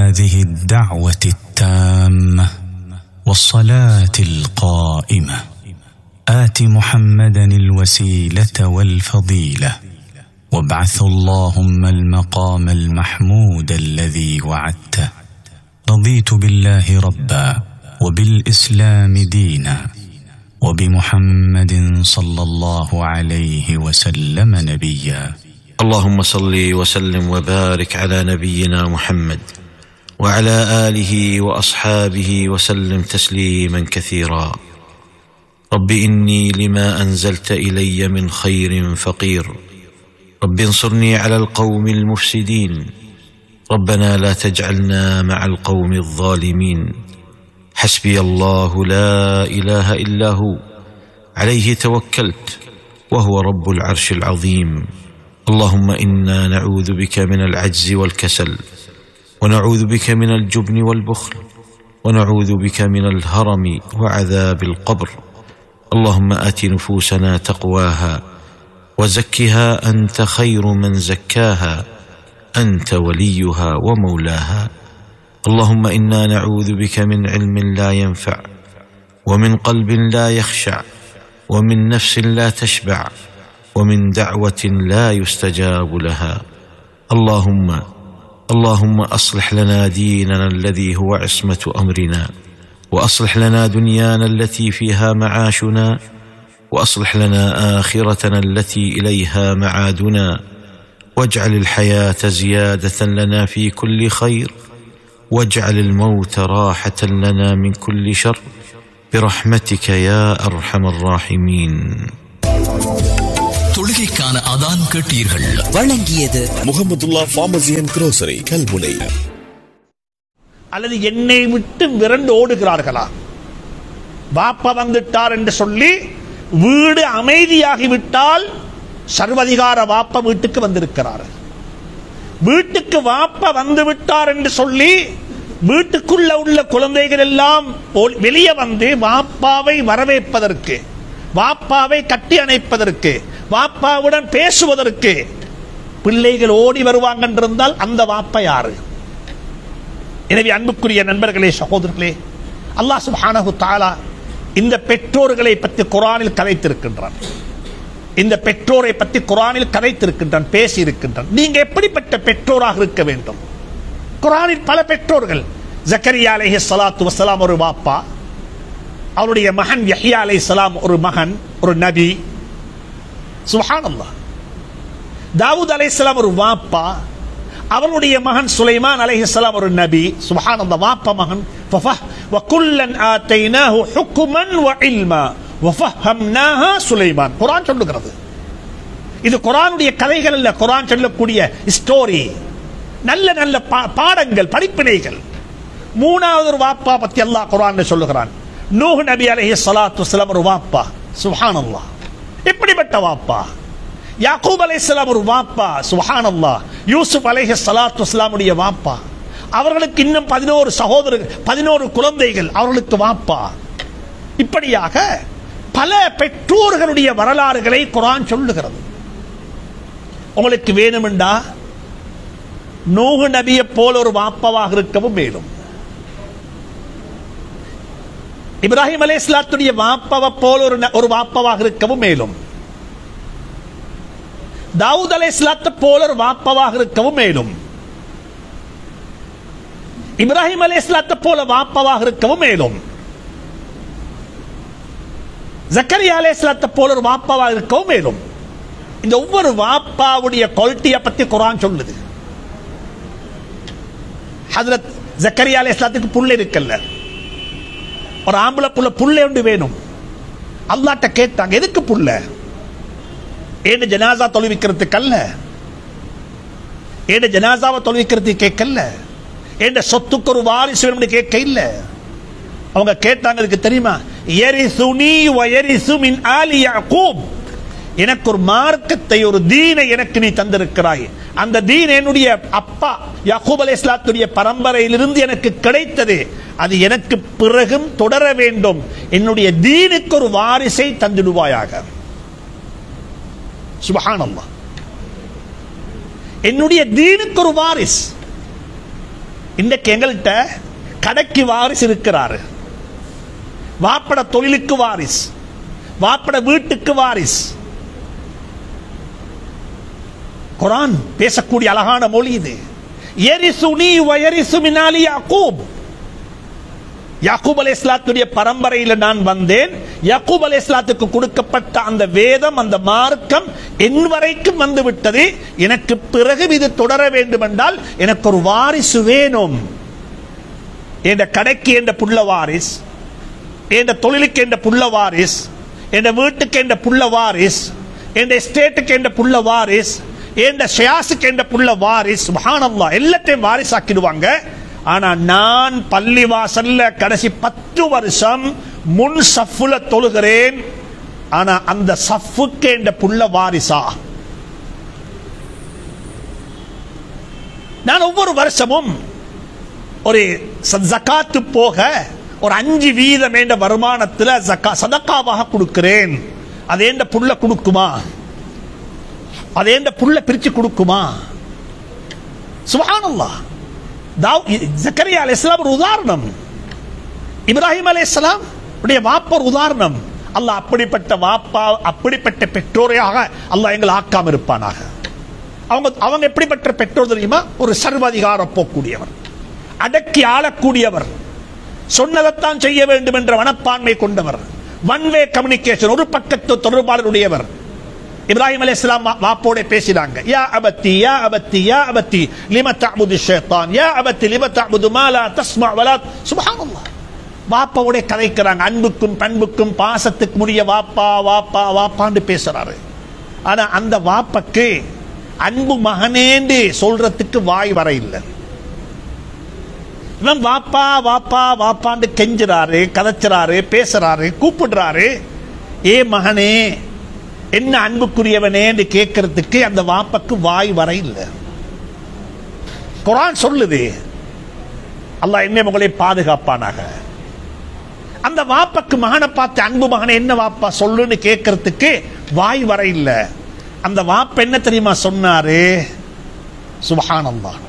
هذه الدعوة التامة والصلاة القائمة آت محمدا الوسيلة والفضيلة وابعث اللهم المقام المحمود الذي وعدته. رضيت بالله ربا وبالإسلام دينا وبمحمد صلى الله عليه وسلم نبيا. اللهم صل وسلم وبارك على نبينا محمد وعلى آله وأصحابه وسلم تسليما كثيرا. رب إني لما أنزلت إلي من خير فقير، رب انصرني على القوم المفسدين، ربنا لا تجعلنا مع القوم الظالمين. حسبي الله لا إله إلا هو عليه توكلت وهو رب العرش العظيم. اللهم إنا نعوذ بك من العجز والكسل، ونعوذ بك من الجبن والبخل، ونعوذ بك من الهرم وعذاب القبر. اللهم آت نفوسنا تقواها وزكها أنت خير من زكاها، أنت وليها ومولاها. اللهم إنا نعوذ بك من علم لا ينفع، ومن قلب لا يخشع، ومن نفس لا تشبع، ومن دعوة لا يستجاب لها. اللهم أصلح لنا ديننا الذي هو عصمة أمرنا، وأصلح لنا دنيانا التي فيها معاشنا، وأصلح لنا آخرتنا التي إليها معادنا، واجعل الحياة زيادة لنا في كل خير، واجعل الموت راحة لنا من كل شر، برحمتك يا أرحم الراحمين. தொழுகைக்கான அதான் கேட்டீர்கள். வழங்கியது Mahmudullah pharmacy and grocery Kalmunai. அல்லது என்னை விட்டு விரண்டு ஓடுகிறார்களா? பாப்பா வந்துட்டார் என்று சொல்லி வீடு அமைதியாகிவிட்டால் சர்வதிகார வாப்பா வீட்டுக்கு வந்திருக்கிறார். வீட்டுக்கு வாப்பா வந்து விட்டார் என்று சொல்லி வீட்டுக்குள்ள உள்ள குழந்தைகள் எல்லாம் வெளியே வந்து வாப்பாவை வரவேற்பதற்கு, வாப்பாவை கட்டி அணைப்பதற்கு, வாப்பாவுடன் பேசுவதற்கு பிள்ளைகள் ஓடி வருவாங்க என்றிருந்தால் அந்த வாப்பா யாரு? எனவே அன்புக்குரிய நண்பர்களே, சகோதரர்களே, அல்லாஹ் சுப்ஹானஹு தஆலா இந்த பெற்றோர்களை பற்றி குர்ஆனில் கதைத்திருக்கின்றான். இந்த பெற்றோரை பற்றி குர்ஆனில் கதைத்திருக்கின்றான், பேசி இருக்கின்றான். நீங்க எப்படிப்பட்ட பெற்றோராக இருக்க வேண்டும்? குர்ஆனில் பல பெற்றோர்கள். ஜக்கரியா அலைஹிஸ்ஸலாத்து வஸ்ஸலாம் ஒரு வாப்பா, அவருடைய மகன் யஹ்யா அலைஹிஸ்ஸலாம் ஒரு மகன், ஒரு நபி. சுப்ஹானல்லாஹ். தாவூத் அலைஹிஸ்ஸலாம் ஒரு வாப்பா, அவருடைய மகன் சுலைமான் அலைஹிஸ்ஸலாம் ஒரு நபி. சுப்ஹானல்லாஹ். வாப்பா மகன். வகுல்லன் ஆதைனாஹு ஹுக்மன் வ இல்மா வஃபஹம்னாஹா சுலைமான். குர்ஆன் சொல்லுகிறது. இது குர்ஆனுடைய கதைகள் அல்ல, குர்ஆன் சொல்லக்கூடிய ஸ்டோரி. நல்ல நல்ல பாடங்கள், படிப்பினைகள். மூணாவது ஒரு வாப்பா பத்தி அல்லாஹ் குர்ஆன்ல சொல்லுகிறான். நூஹ் நபி அலைஹிஸ்ஸலாத்து வஸ்ஸலாம் ஒரு வாப்பா. சுப்ஹானல்லாஹ். எப்படிப்பட்ட வாப்பா? யாக்கூப் அலைஹிஸ்ஸலாம் ஒரு வாப்பா. சுப்ஹானல்லாஹ். யூசுப் அலைஹிஸ்ஸலாத்து வஸ்ஸலாமுடைய வாப்பா. அவர்களுக்கு இன்னும் 11 சகோதரர்கள், 11 குழந்தைகள், அவர்களுக்கு வாப்பா. இப்படியாக பல பெற்றோர்களுடைய வரலாறுகளை குர்ஆன் சொல்லுகிறது. உங்களுக்கு வேணுமெண்டா நூஹ் நபியை போல ஒரு வாப்பாவாக இருக்கவும் மேலும், இப்ராஹிம் அலைஹிஸ்ஸலாத்துடைய வாப்பாவை போல ஒரு வாப்பாவாக இருக்கவும் மேலும், தாவூத் அலைஹிஸ்ஸலாத்தை போல ஒரு வாப்பாவாக இருக்கவும் மேலும், இப்ராஹிம் அலைஹிஸ்ஸலாத்தை போல வாப்பாவாக இருக்கவும் மேலும், ஜக்கரியா அலைஹிஸ்ஸலாத்தை போல ஒரு வாப்பாவாக இருக்கவும் மேலும். இந்த ஒவ்வொரு வாப்பாவுடைய குவாலிட்டியை பத்தி குர்ஆன் சொல்லுது. ஹஜ்ரத் ஜக்கரியா அலைஹிஸ்ஸலாத்துக்கு புள்ள இருக்கல்ல, ஒரு ஆம்பளை புள்ள ஒன்று வேணும். அல்லாஹ்ட்ட கேட்டாங்க, எதுக்கு புள்ள? ஏன் ஜனாசா தொழுவிக்கிறதுக்கு அல்ல, ஏன் ஜனாசாவை தொழுவிக்கிறதுக்கு கேட்கல, ஏன் சொத்துக்கு ஒரு வாரிசு வேணும்னு கேட்க இல்ல. அவங்க கேட்டாங்க, இதுக்கு தெரியுமா? யரிசுனி வ யரிசு மின் ஆலி யாக்கூப். எனக்கு ஒரு மார்க்கத்தை, ஒரு தீனை எனக்கு நீ தந்திருக்கிறாய். அந்த தீன் என்னுடைய அப்பா யாக்கூப் அலைஹிஸ்ஸலாத்துடைய பரம்பரையிலிருந்து எனக்கு கிடைத்தது. அது எனக்கு பிறகும் தொடர வேண்டும். என்னுடைய தீனுக்கு ஒரு வாரிசை தந்திடுவாயாக. சுப்ஹானல்லாஹ். என்னுடைய தீனுக்கு ஒரு வாரிஸ். இன்றைக்கு எங்கள்கிட்ட கடைக்கு வாரிசு இருக்கிறாரு, வாப்பட தொழிலுக்கு வாரிஸ், வாப்பட வீட்டுக்கு வாரிஸ். குர்ஆன் பேசக்கூடிய அழகான மொழி இது. யரிசுனி வயரிசு மின் ஆலி யாக்கூப். யாக்கூப் அலைஹிஸ்ஸலாத்துடைய பரம்பரையில் நான் வந்தேன். யாக்கூப் அலைஹிஸ்ஸலாத்துக்கு கொடுக்கப்பட்ட அந்த வேதம், அந்த மார்க்கம் என் வரைக்கும் வந்து விட்டது. எனக்கு பிறகு இது தொடர வேண்டும் என்றால் எனக்கு ஒரு வாரிசு வேணும். என்ற கடைக்கு என்ற புள்ள வாரிஸ், என்ற தொழிலுக்கு என்ற புள்ள வாரிஸ், என்ற வீட்டுக்கு என்ற புள்ள வாரிஸ், என்ற எஸ்டேட்டுக்கு என்ற புள்ள வாரிஸ், என்ற ஷியாஸுக்கு என்ற புள்ள வாரிஸ். சுப்ஹானல்லாஹ், எல்லாத்தையும் வாரிஸ் ஆக்கிடுவாங்க. ஆனா நான் பள்ளி வாசல்ல கடைசி 10 வருஷம் முன் சஃப்ல தொழுகிறேன். ஆனா அந்த சஃப்வுக்கு என்ற புள்ள வாரிசா? நான் ஒவ்வொரு வருஷமும் ஒரு ஜகாத்து போக ஒரு 5% என்ற வருமானத்தில் சதக்காவாக கொடுக்கிறேன். அதே என்ற புள்ள கொடுக்குமா? அதே என்ற புள்ள பிரிச்சு கொடுக்குமா? சுப்ஹானல்லாஹ். ஜக்கரியா அலைஹிஸ்ஸலாம் ஒரு உதாரணம், இப்ராஹிம் அலைஹிஸ்ஸலாம் உடைய வாப்பா ஒரு உதாரணம். அல்லாஹ் அப்படிப்பட்ட வாப்பா, அப்படிப்பட்ட பெற்றோரையாக அல்லாஹ் எங்களை ஆக்காம இருப்பானாக. அவங்க எப்படிப்பட்ட பெற்றோர் தெரியுமா? ஒரு சர்வாதிகார போக்கூடியவர், அடக்கி ஆளக்கூடியவர், சொன்னதைத்தான் செய்ய வேண்டும் என்ற மனப்பான்மை கொண்டவர், ஒன் வே கம்யூனிகேஷன், ஒரு பக்கத்து தொடர்பாளருடையவர். இப்ராஹிம் அலைஹிஸ்ஸலாம் வாப்போட பேசினாங்க. யா அபத்தி யா அபத்தி யா அபத்தி லிம தஅபுது ஷைத்தான், யா அபத்தி லிம தஅபுது மா லா தஸ்மா வலா. சுப்ஹானல்லாஹ், வாப்பாவோட கதைக்கிறாங்க. அன்புக்கும் பண்புக்கும் பாசத்துக்கு முடிய வாப்பா வாப்பா வாப்பான்னு பேசுறாரு. ஆனா அந்த வாப்பக்கு அன்பு மகனேண்டு சொல்றதுக்கு வாய் வர இல்லை. இவன் வாப்பா வாப்பா வாப்பான்னு கெஞ்சுறாரு, கதைச்சுறாரு, பேசுறாரு, கூப்பிடுறாரு. ஏ மகனே, என்ன அன்புக்குரியவனே என்று கேட்கறதுக்கு அந்த வாப்பக்கு வாய் வர இல்லை. குர்ஆன் சொல்லுது, அல்லாஹ் என்ன உங்களை பாதுகாப்பானாக. அந்த வாப்பக்கு மகனை பார்த்து, அன்பு மகனை என்ன வாப்பா சொல்லுன்னு கேட்கறதுக்கு வாய் வர இல்லை. அந்த வாப்ப என்ன தெரியுமா சொன்னாரு? சுப்ஹானல்லாஹ்,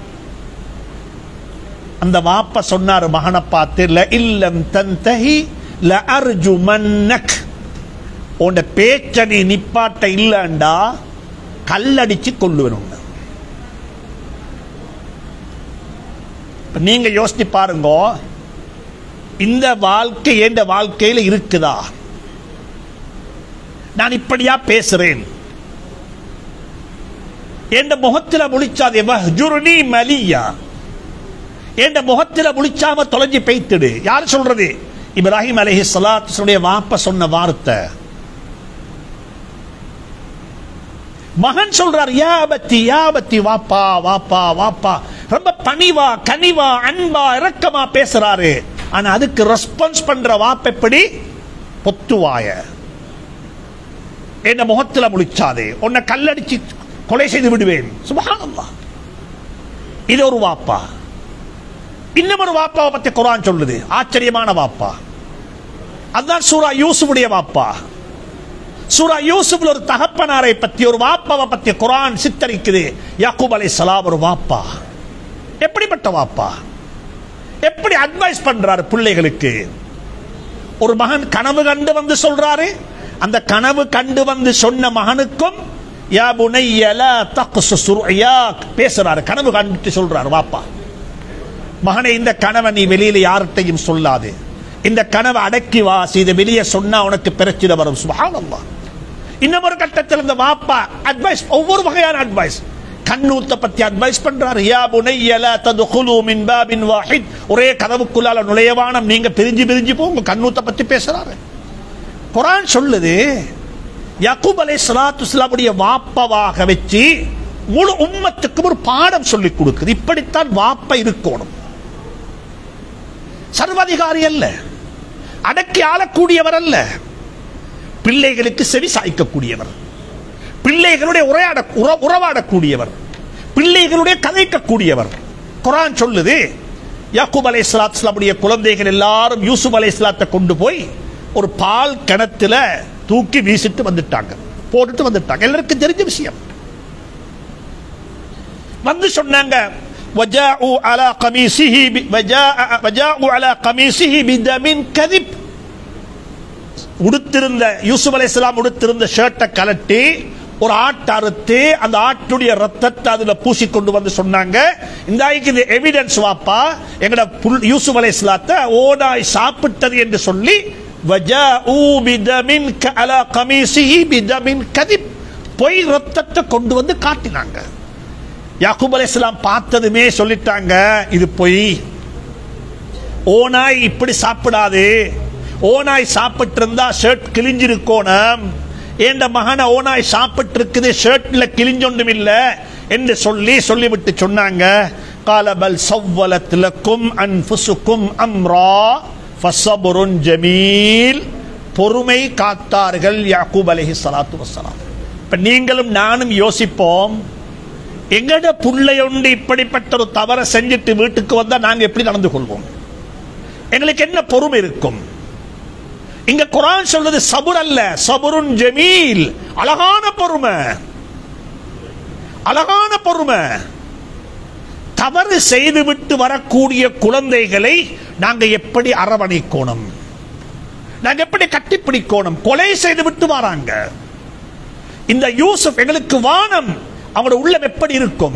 அந்த வாப்ப சொன்னாரு மகனை பார்த்து, ல இல்லம் தன்தஹி ல அர்ஜுமன்னக், உன் பேச்ச நீ நிப்பாட்ட இல்லண்டா கல்லடிச்சு கொள்ளுவேன். நீங்க யோசிச்சு பாருங்க, இந்த வாழ்க்கை என்ற வாழ்க்கையில் இருக்குதா? நான் இப்படியா பேசுறேன்? என்ற முகத்தில் முழிச்சாதே வஹ்ஜுர்னி மலியா, என்ற முகத்தில் முழிச்சாம தொலைஞ்சி பெய்த்துடு. யார் சொல்றது? இப்ராஹிம் அலைஹிஸ்ஸலாத்துடைய வாப்ப சொன்ன வார்த்தை. மகன் சொல்றார், யா அபத்தி யா அபத்தி, வாப்பா வாப்பா வாப்பா. ரொம்ப பணிவா கனிவா அன்பா இரக்கமா பேசுறாரு. ஆனா அதுக்கு ரெஸ்பான்ஸ் பண்ற வாப்ப எப்படி? பொத்துவாய, என்ன முகத்துல முழிச்சாதே, உன்னை கல்லடிச்சு கொலை செய்து விடுவேன். சுப்ஹானல்லாஹ், இது ஒரு வாப்பா. இன்னும் ஒரு வாப்பாவை பத்தி குர்ஆன் சொல்லுது, ஆச்சரியமான வாப்பா. அதுதான் சூரா யூசுஃபுடைய வாப்பா. சூரா யூசுஃப்ல ஒரு தகப்பனாரை பத்தி, ஒரு வாப்பாவை பத்தி குர்ஆன் சித்தரிக்குது. யாக்கூப் அலைஹிஸ்ஸலாம் ஒரு வாப்பா. எப்படிப்பட்ட வாப்பா? எப்படி அட்வைஸ் பண்றாரு பிள்ளைகளுக்கு? ஒரு மகன் கனவு கண்டு வந்து சொல்றாரு. அந்த கனவு கண்டு வந்து சொன்ன மகனுக்கும் யா புனைய லா தக்ஸுஸ் ருயாக் பேசுறாரு. கனவு கண்டு சொல்றாரு வாப்பா, மகனே இந்த கனவை நீ வெளியில யார்கிட்டையும் சொல்லாது, இந்த கனவை அடக்கி வாசி, இதை வெளியே சொன்னா உனக்கு பிரச்சனை வரும். சுப்ஹானல்லாஹ். இன்னும் ஒரு கட்டத்தில் இந்த வாப்பா அட்வைஸ், ஒவ்வொரு வகையான அட்வைஸ். கண்ணூத்த பத்தி அட்வைஸ் பண்றாரு. யா புனைய லா ததுகுலு மின் பாபின் வாஹித், ஒரே கதவுக்குள்ளால நுழையவானம், நீங்க பிரிஞ்சு பிரிஞ்சு போங்க. கண்ணூத்த பத்தி பேசுறாரு. குர்ஆன் சொல்லுது, யாக்கூப் அலைஹிஸ்ஸலாத்து வஸ்ஸலாமுடைய வாப்பாவாக வச்சு முழு உம்மத்துக்கு ஒரு பாடம் சொல்லி கொடுக்குது. இப்படித்தான் வாப்பா இருக்கணும். சர்வாதிகாரி அல்ல, அடக்கி ஆளக்கூடியவர் அல்ல, பிள்ளைகளுக்கு செவி சாய்க்கக்கூடியவர், பிள்ளைகளுடைய உறவாடக்கூடியவர், பிள்ளைகளுடைய கதைக்கக்கூடியவர். குர்ஆன் சொல்லுது, யாக்கூப் அலைஹிஸ்ஸலாத்துடைய குழந்தைகள் எல்லாரும் யூசுப் அலைஹிஸ்ஸலாத்தை கொண்டு போய் ஒரு பால் கிணத்துல தூக்கி வீசிட்டு வந்துட்டாங்க, போட்டுட்டு வந்துட்டாங்க. எல்லாருக்கும் தெரிஞ்ச விஷயம். வந்து சொன்னாங்க, وجاءوا على قميصه بدم كذب. உடுத்திருந்த யூசுப் அலைஹிஸ்ஸலாம் உடுத்திருந்த ஷர்ட்டை கலட்டி ஒரு ஆட்டை அறுத்து அந்த ஆட்டுடைய ரத்தத்தை அதுல பூசி கொண்டு வந்து சொன்னாங்க, இந்தாய்க்கு இது எவிடன்ஸ் வாப்பா, எங்கட யூசுப் அலைஹிஸ்ஸலாத்தை ஓனாய் சாப்பிட்டது என்று சொல்லி وجاءوا بدم على قميصه بدم كذب, பொய் ரத்தத்தை கொண்டு வந்து காட்டினாங்க. யாக்கூப் அலைஹிஸ்ஸலாம் பார்த்ததுமே சொல்லிட்டாங்க, இது பொய், ஓனாய் இப்படி சாப்பிடாது, ஓனாய் சாப்பிட்டு இருந்தா ஷர்ட் கிழிஞ்சிருக்கோணும், என் மகனை ஓனாய் சாப்பிட்டு இருக்குது ஷர்ட்ல கிழிஞ்சொன்றும் இல்ல என்று சொல்லிவிட்டு சொன்னாங்க, قال بل سولت لكم انفسكم امرا فصبر جميل. பொறுமை காத்தார்கள் யாக்கூப் அலைஹிஸ்ஸலாத்து வஸ்ஸலாம். இப்ப நீங்களும் நானும் யோசிப்போம், எங்கட புள்ளையொண்டு இப்படிப்பட்ட ஒரு தவறை செஞ்சுட்டு வீட்டுக்கு வந்தா நாங்க எப்படி நடந்து கொள்வோம்? எங்களுக்கு என்ன பொறுமை இருக்கும்? இங்க குர்ஆன் சொல்றது சபுர் அல்ல, சபுருன் ஜமீல், அழகான பொறுமை, அழகான பொறுமை. தவறு செய்துவிட்டு வரக்கூடிய குழந்தைகளை நாங்க எப்படி அரவணைக்கணும், நாங்க எப்படி கட்டிப்பிடிக்கணும்? கொலை செய்துவிட்டு வராங்க இந்த யூசுப், எங்களுக்கு வானம், அவங்களோட உள்ளம் எப்படி இருக்கும்?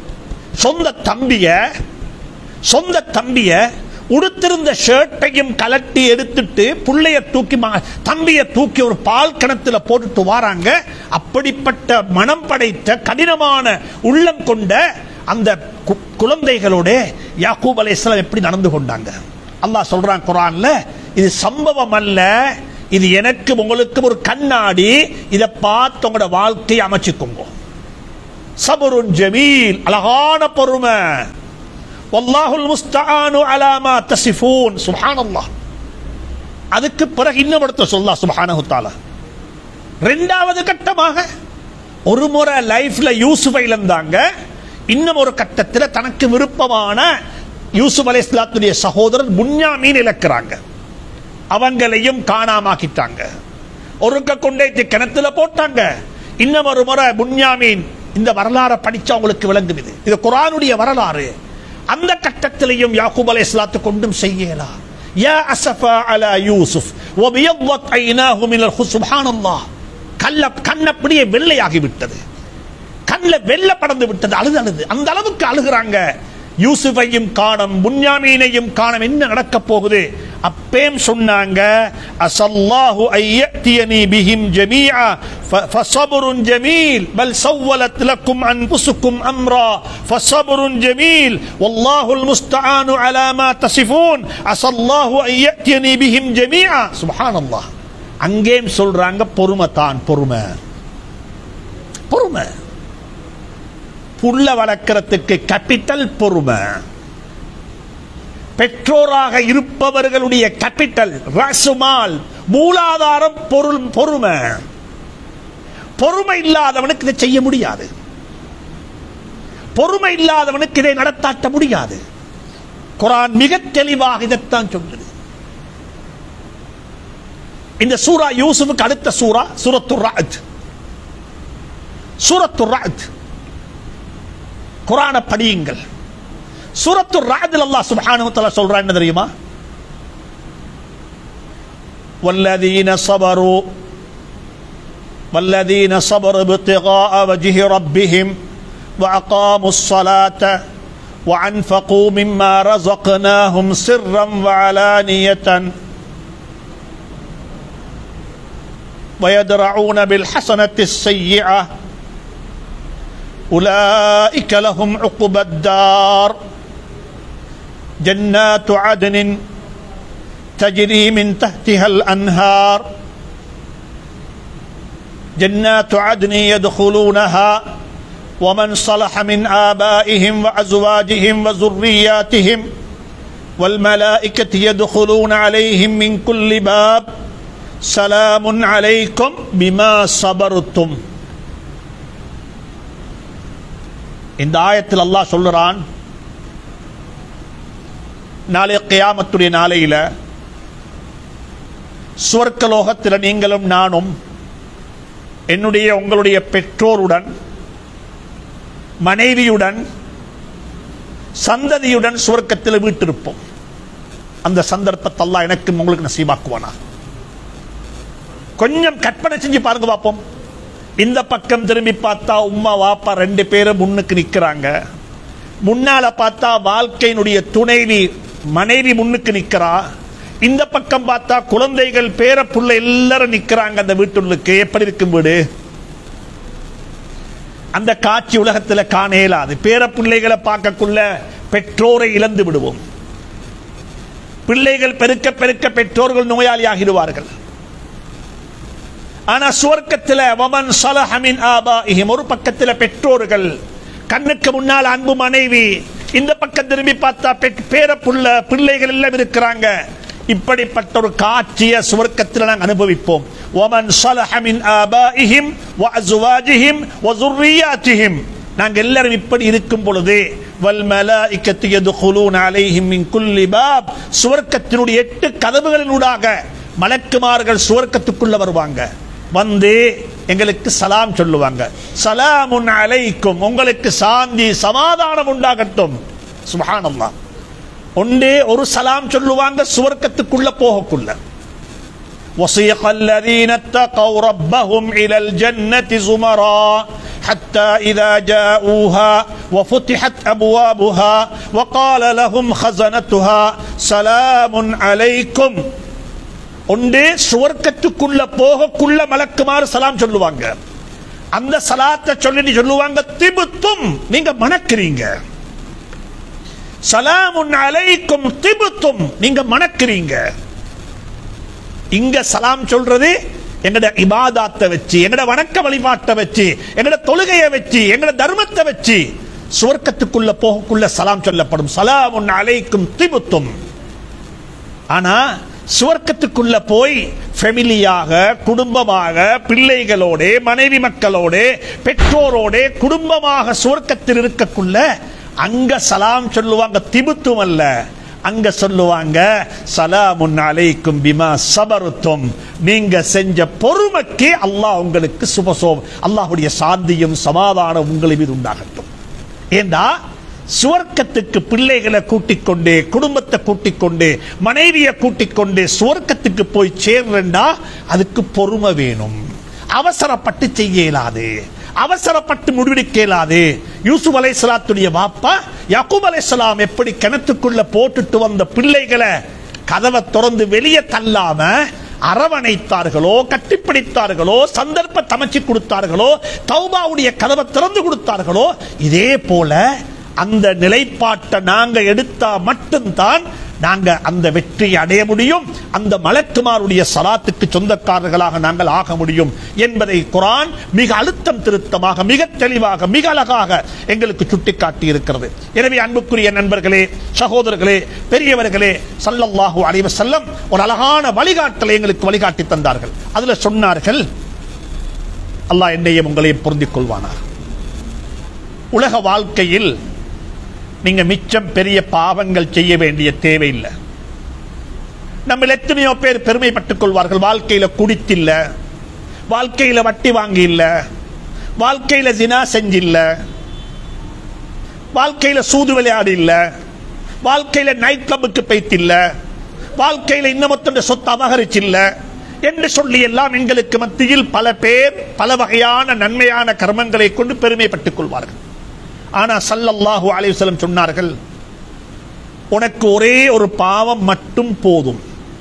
சொந்த தம்பிய உடுத்திருந்த ஷர்ட்டையும் கலட்டி எடுத்துட்டு புள்ளைய தூக்கி தம்பிய தூக்கி ஒரு பால் கிணத்துல போட்டுட்டு வாராங்க. அப்படிப்பட்ட மனம் படைத்த கடினமான உள்ளம் கொண்ட அந்த குழந்தைகளோட யாக்கூப் அலைஹிஸ்ஸலாம் எப்படி நடந்து கொண்டாங்க? அல்லாஹ் சொல்றான் குர்ஆன்ல, இது சம்பவம் அல்ல, இது எனக்கு உங்களுக்கு ஒரு கண்ணாடி, இதை பார்த்து உங்களோட வாழ்க்கையை அமைச்சுக்கோங்க. சபருன் ஜமீல், அழகான பொறுமை. வல்லாஹுல் முஸ்தஆனு அலா மா தஸிஃபூன். சுப்ஹானல்லாஹ். அதுக்கு பிறகு இன்னும் ஒருத்தர் சொல்லலாம் சுப்ஹானஹு தஆலா. இரண்டாவது கட்டமாக ஒரு முறை லைஃப்ல யூசுஃபை இழந்தாங்க, இன்னும் ஒரு கட்டத்தில் தனக்கு விருப்பமான யூசுப் அலைஹிஸ்ஸலாத்துடைய சகோதரர் புன்யாமீன் இழக்கிறாங்க, அவங்களையும் காணாமாக்கிட்டாங்க. ஒருக்க கொண்டே கிணத்துல போட்டாங்க. இன்னும் ஒரு முறை புன்யாமீன், இந்த வரலாறை படிச்சா உங்களுக்கு விளங்குது, இது குர்ஆனுடைய வரலாறு. அந்த கட்டத்திலையும் யாக்கூப் அலைஹிஸ்ஸலாத்து கொண்டும் செய்யலாம். யா அஸஃபா அலா யூசுப் வபியضت عيناه من الخ. சுப்ஹானல்லாஹ். கண்ணப்படியே வெள்ளையாகி விட்டது, கண்ணில் வெள்ள படர்ந்து விட்டது, அழுது அந்த அளவுக்கு அழுகிறாங்க. யூசுஃபையும் காணோம், புன்யாமீனையும் காணோம், என்ன நடக்க போகுது? அப்பேம் சொன்னாங்க, அஸல்லாஹு அய்யத்தியனி பிஹிம் ஜமீஆ ஃபஸப்ருன் ஜமீல் பல் சவ்வலத் லக்கும் அன்ஃபுசுக்கும் அம்ரா ஃபஸப்ருன் ஜமீல் வல்லாஹுல் முஸ்தஆனு அலா மா தஸிஃபூன் அஸல்லாஹு அய்யத்தியனி பிஹிம் ஜமீஆ. சுப்ஹானல்லாஹ். அங்கேயும் சொல்றாங்க பொறுமை தான், பொறுமை. புள்ள வளர்க்கிறதுக்கு கேபிட்டல் பொறுமை. பெற்றோராக இருப்பவர்களுடைய கேபிட்டல், ராசுமால், மூலாதாரம் பொறுமை. பொறுமை இல்லாதவனுக்கு இதை செய்ய முடியாது, பொறுமை இல்லாதவனுக்கு இதை நடத்தாட்ட முடியாது. குர்ஆன் மிக தெளிவாக இதைத்தான் சொல்லுது. இந்த சூரா யூசுஃபுக்கு அடுத்த சூரா சூரத்துர் ரஅத். சூரத்துர் ரஅத் குர்ஆனை படியுங்கள். சூரத்துர் ரஅத்ல அல்லாஹ் சுப்ஹானஹு வ தஆலா சொல்றான் என்ன தெரியுமா? வல்லதீன ஸபரு இப்திகாஅ வஜ்ஹி ரப்பிஹிம் வஅகாமுஸ் ஸலாத வஅன்ஃபகு மிம்மா ரஸக்னாஹும் சிர்ரன் வஅலானியத்தன் வயத்ரஊன பில் ஹஸனத்திஸ் ஸய்யிஅ أولئك لهم عقبى الدار جنات عدن تجري من تحتها الأنهار جنات عدن يدخلونها ومن صلح من آبائهم وأزواجهم وذرياتهم والملائكة يدخلون عليهم من كل باب سلام عليكم بما صبرتم. இந்த ஆயத்தில் அல்லாஹ் சொல்லுறான், நாளை கியாமத்துடைய நாளையில சுவர்க்கலோகத்தில் நீங்களும் நானும் என்னுடைய உங்களுடைய பெற்றோருடன் மனைவியுடன் சந்ததியுடன் சுவர்க்கத்தில் வீட்டிருப்போம். அந்த சந்தர்ப்பத்தை அல்லாஹ் எனக்கு உங்களுக்கு நசீபாக்குவானா? கொஞ்சம் கற்பனை செஞ்சு பாருங்க பார்ப்போம். இந்த பக்கம் திரும்பி பார்த்தா உம்மா வாப்பா 2 பேரும் முன்னுக்கு நிக்கிறாங்க. முன்னால பார்த்தா வாழ்க்கையினுடைய துணைவி மனைவி முன்னுக்கு நிக்கிறா. இந்த பக்கம் பார்த்தா குழந்தைகள் பேர புள்ள எல்லாரும் நிக்கிறாங்க. அந்த வீட்டுள்ளுக்கு எப்படி இருக்கும் வீடு? அந்த காட்சி உலகத்தில் காண இயலாது. பேர பிள்ளைகளை பார்க்கக்குள்ள பெற்றோரை இழந்து விடுவோம். பிள்ளைகள் பெருக்க பெருக்க பெற்றோர்கள் நோயாளி ஆகிடுவார்கள். ஆனா சுவர்க்கத்தில் வமன் ஸலஹ மின் ஆபாஇஹிம், ஒரு பக்கத்தில் பெற்றோர்கள், கண்ணுக்கு முன்னால் அன்பு மனைவி, இந்த பக்கம் திரும்பி பார்த்தா பேர புள்ள பிள்ளைகள் எல்லாம் இருக்கிறாங்க. இப்படிப்பட்ட ஒரு காட்சியை சுவர்க்கத்தில் நாங்கள் அனுபவிப்போம். வமன் ஸலஹ மின் ஆபாஇஹிம் வ அஸ்வாஜிஹிம் வ ذُرِّيَّاتِهِمْ, நாங்கள் எல்லாரும் இப்படி இருக்கும் பொழுது வல் மலாயிகத்து யதுகுலூன அலைஹிம் மின் குல்லி பாப், சுவர்க்கத்தினுடைய 8 கதவுகளினூடாக மலக்குமார்கள் சுவர்க்கத்துக்குள்ள வருவாங்க. வந்து எங்களுக்கு சலாம் சொல்லுவாங்க. சலாமுன் அலைக்கும், உங்களுக்கு சாந்தி சமாதானம் உண்டாகட்டும். சுப்ஹானல்லாஹ். ஒன்றே ஒரு சலாம் சொல்லுவாங்க சுவர்க்கத்துக்குள்ள போகக்குள்ள. وَسِيقَ الَّذِينَ اتَّقَوْا رَبَّهُمْ إِلَى الْجَنَّةِ زُمَرًا حَتَّى إِذَا جَاءُوهَا وَفُتِحَتْ أَبْوَابُهَا وَقَالَ لَهُمْ خَزَنَتُهَا سَلَامٌ عَلَيْكُمْ. ஒன்றே சுவர்க்கத்துக்குள்ள போகக்குள்ள மலக்குமார் சலாம் சொல்லுவாங்க. அந்த சலாத்தை சொல்லி சொல்லுவாங்க திபுத்தும், நீங்க மணக்கிறீங்க. சலாமுன் அலைக்கும் திபுத்தும், நீங்க மணக்கிறீங்க. இங்க சலாம் சொல்றது எங்கட இபாதத்தை வச்சு, எங்கட வணக்க வழிபாட்டை வச்சு, எங்கட தொழுகையை வச்சு, எங்கட தர்மத்தை வச்சு சுவர்க்கத்துக்குள்ள போகக்குள்ள சலாம் சொல்லப்படும். சலாமுன் அலைக்கும் திபுத்தும். ஆனா சுவர்க்கத்துக்குள்ள போய் ஃபேமிலியாக, குடும்பமாக, பிள்ளைகளோட, மனைவி மக்களோட, பெற்றோரோட குடும்பமாக சுவர்க்கத்தில் இருக்கக்குள்ள அங்க சலாம் சொல்லுவாங்க. திபுத்தும் அல்ல, அங்க சொல்லுவாங்க சலாமுன் அலைக்கும் பிமா சபருத்தும், நீங்க செஞ்ச பொறுமைக்கு அல்லாஹ் உங்களுக்கு சுபசோம், அல்லாஹ்வுடைய சாந்தியும் சமாதானம் உங்களை மீது உண்டாகட்டும். ஏண்டா சுவர்க்கத்துக்கு பிள்ளைகளை கூட்டிக் கொண்டு, குடும்பத்தை கூட்டிக் கொண்டு, மனைவியை கூட்டிக் கொண்டு சுவர்க்கத்துக்கு போய் சேர்றா அதுக்கு பொறுமை வேணும். அவசரப்பட்டு செய்ய இயலாது, அவசரப்பட்டு முடிவெடுக்க இயலாது. யூசுப் அலைஹிஸ்ஸலாத்துடைய வாப்பா யாக்கூப் அலைஹிஸ்ஸலாம் எப்படி கிணத்துக்குள்ள போட்டுட்டு வந்த பிள்ளைகளை கதவை திறந்து வெளியே தள்ளாம அரவணைத்தார்களோ, கட்டிப்பிடித்தார்களோ, சந்தர்ப்பத்தை அமைச்சு கொடுத்தார்களோ, தௌபாவுடைய கதவை திறந்து கொடுத்தார்களோ, இதே போல அந்த நிலைப்பாட்டை நாங்க எடுத்தா மட்டும்தான் நாங்க அந்த வெற்றியை அடைய முடியும். அந்த மலக்குமாருடைய சலாத்துக்கு சொந்தக்காரர்களாக நாங்கள் ஆக முடியும் என்பதை குர்ஆன் மிக அழுத்தம் திருத்தமாக, மிக தெளிவாக, மிக அழகாக எங்களுக்கு சுட்டிக்காட்டி இருக்கிறது. எனவே அன்புக்குரிய நண்பர்களே, சகோதரர்களே, பெரியவர்களே, ஸல்லல்லாஹு அலைஹி வஸல்லம் ஒரு அழகான வழிகாட்டலை எங்களுக்கு வழிகாட்டி தந்தார்கள். அதுல சொன்னார்கள், அல்லாஹ் என்னையும் உங்களையும் பொருந்திக் கொள்வானார். உலக வாழ்க்கையில் நீங்க மிச்சம் பெரிய பாவங்கள் செய்ய வேண்டிய தேவையில்லை. நம்ம எத்தனையோ பேர் பெருமைப்பட்டுக் கொள்வார்கள், வாழ்க்கையில குடித்தில்ல, வாழ்க்கையில வட்டி வாங்கி இல்ல, வாழ்க்கையில ஜினா செஞ்சில்ல, வாழ்க்கையில சூது விளையாடி இல்ல, வாழ்க்கையில நைட் கிளப்புக்கு போய்த்தில்ல, வாழ்க்கையில இன்னமொத்த சொத்து அபகரிச்சில்ல என்று சொல்லி எல்லாம் எங்களுக்கு மத்தியில் பல பேர் பல வகையான நன்மையான கர்மங்களை கொண்டு பெருமைப்பட்டுக் கொள்வார்கள். ஆனா ஸல்லல்லாஹு அலைஹி வஸல்லம் சொன்னார்கள், உனக்கு ஒரே ஒரு பாவம் மட்டும் போதும்.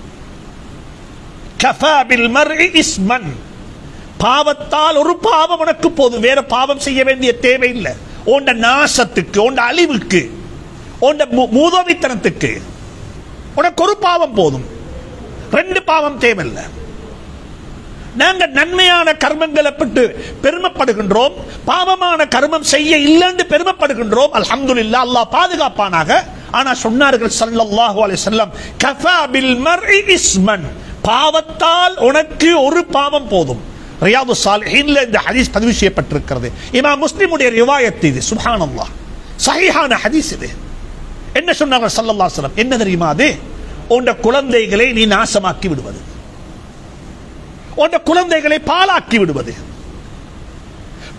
கஃபா பில் மர்இ இஸ்மன், பாவத்தால் ஒரு பாவம் உனக்கு போதும், வேற பாவம் செய்ய வேண்டிய தேவையில்லை. உண்ட நாசத்துக்கு, உண்ட அழிவுக்கு, உண்ட மூதவித்தனத்துக்கு உனக்கு ஒரு பாவம் போதும், 2 பாவம் தேவையில்லை. நாங்கள் நன்மையான கர்மங்களை பட்டு பெருமைப்படுகின்றோம், பாவமான கர்மம் செய்ய இல்லைன்னு பெருமைப்படுகின்றோம். அல்ஹம்துலில்லாஹ், அல்லாஹ் பாதுகாப்பானாக. ஆனா சொன்னார்கள் ஸல்லல்லாஹு அலைஹி வஸல்லம், கஃபா பில் மர்இ இஸ்மன், பாவத்தால் உனக்கு ஒரு பாவம் போதும். ரியாது ஸாலிஹீன்ல இந்த ஹதீஸ் பதிவு செய்யப்பட்டிருக்கிறது. இமாம் முஸ்லிமுடைய ரிவாயத் இது. சுப்ஹானல்லாஹ், சஹீஹான ஹதீஸ் இது. என்ன சொன்னார்கள் ஸல்லல்லாஹு அலைஹி வஸல்லம்? என்ன தெரியுமா அது? உன்னுடைய குழந்தைகளை நீ நாசமாக்கி விடுவது, உன்னுடைய குழந்தைகளை பாலாக்கி விடுவது,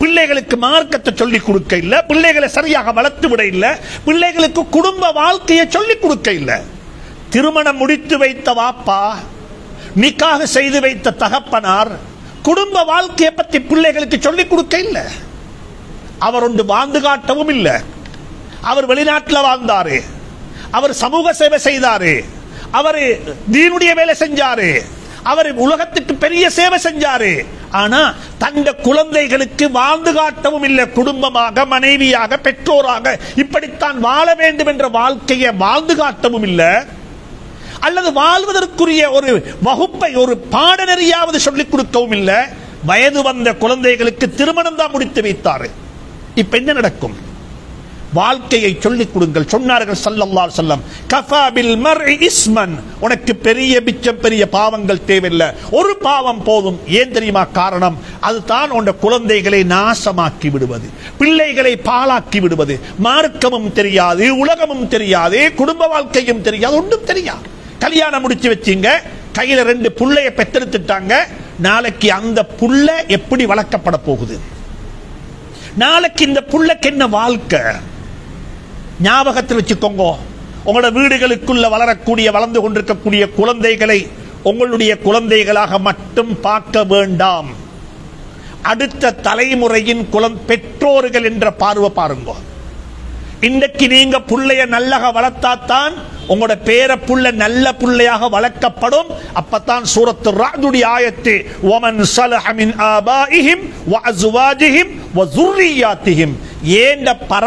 பிள்ளைகளுக்கு மார்க்கத்தை சொல்லிக் கொடுக்க இல்ல, பிள்ளைகளை சரியாக வளர்த்து விட இல்ல, பிள்ளைகளுக்கு குடும்ப வாழ்க்கையை சொல்லிக் கொடுக்க இல்ல. திருமணம் முடித்து வைத்த வாப்பா, நிக்காக செய்து வைத்த தகப்பனார் குடும்ப வாழ்க்கையை பற்றி பிள்ளைகளுக்கு சொல்லிக் கொடுக்க இல்ல. அவர் ஒன்று வாழ்ந்து காட்டவும் இல்ல. அவர் வெளிநாட்டில் வாழ்ந்தாரு, அவர் சமூக சேவை செய்தாரு, அவர் தீனுடைய வேலை செஞ்சாரு, அவர் உலகத்துக்கு பெரிய சேவை செஞ்சாரு. ஆனா தந்த குழந்தைகளுக்கு வாழ்ந்து காட்டவும் இல்லை. குடும்பமாக, மனைவியாக, பெற்றோராக இப்படித்தான் வாழ வேண்டும் என்ற வாழ்க்கையை வாழ்ந்து காட்டவும் இல்லை. அல்லது வாழ்வதற்குரிய ஒரு வகுப்பை, ஒரு பாடநெறியாவது சொல்லிக் கொடுக்கவும் இல்லை. வயது வந்த குழந்தைகளுக்கு திருமணம் தான் முடித்து வைத்தாரு. இப்ப என்ன நடக்கும்? வாழ்க்கையை சொல்லிக் கொடுங்கள். சொன்னார்கள் ஸல்லல்லாஹு அலைஹி வஸல்லம், கஃபா பில் மர்இ இஸ்மன், உனக்கு பெரிய பிச்சம் பெரிய பாவங்கள் தேவையில்லை, ஒரு பாவம் போதும். ஏன் தெரியுமா காரணம்? அதுதான் உன் குழந்தைகளை நாசமாக்கி விடுவது, பிள்ளைகளை பாழாக்கி விடுவது. மார்க்கமும் தெரியாது, உலகமும் தெரியாது, குடும்ப வாழ்க்கையும் தெரியாது, ஒன்றும் தெரியாது. கல்யாணம் முடிச்சு வச்சீங்க, கையில 2 புள்ளைய பெற்றெடுத்துட்டாங்க. நாளைக்கு அந்த புள்ள எப்படி வளர்க்கப்பட போகுது? நாளைக்கு இந்த புள்ளைக்கு என்ன வாழ்க்கை? ஞாபகத்தில் வச்சுக்கோங்க. உங்களோட வீடுகளுக்குள்ள வளரக்கூடிய, வளர்ந்து கொண்டிருக்கக்கூடிய குழந்தைகளை உங்களுடைய குழந்தைகளாக மட்டும் பார்க்க வேண்டாம். அடுத்த தலைமுறையின் பெற்றோர்கள் என்ற பார்வை பாருங்க. இன்றைக்கு நீங்க புள்ளைய நல்லக வளர்த்தாத்தான் உங்களோட பேர புள்ள நல்ல புள்ளையாக வளர்க்கப்படும். அப்பதான் சூரத்து ராதுடைய ஆயத்து, வமன் ஸலஹ மின் ஆபாஇஹிம் வ அஸ்வாஜிஹிம் வ ஸுர்ரியாத்திஹிம், ஏண்ட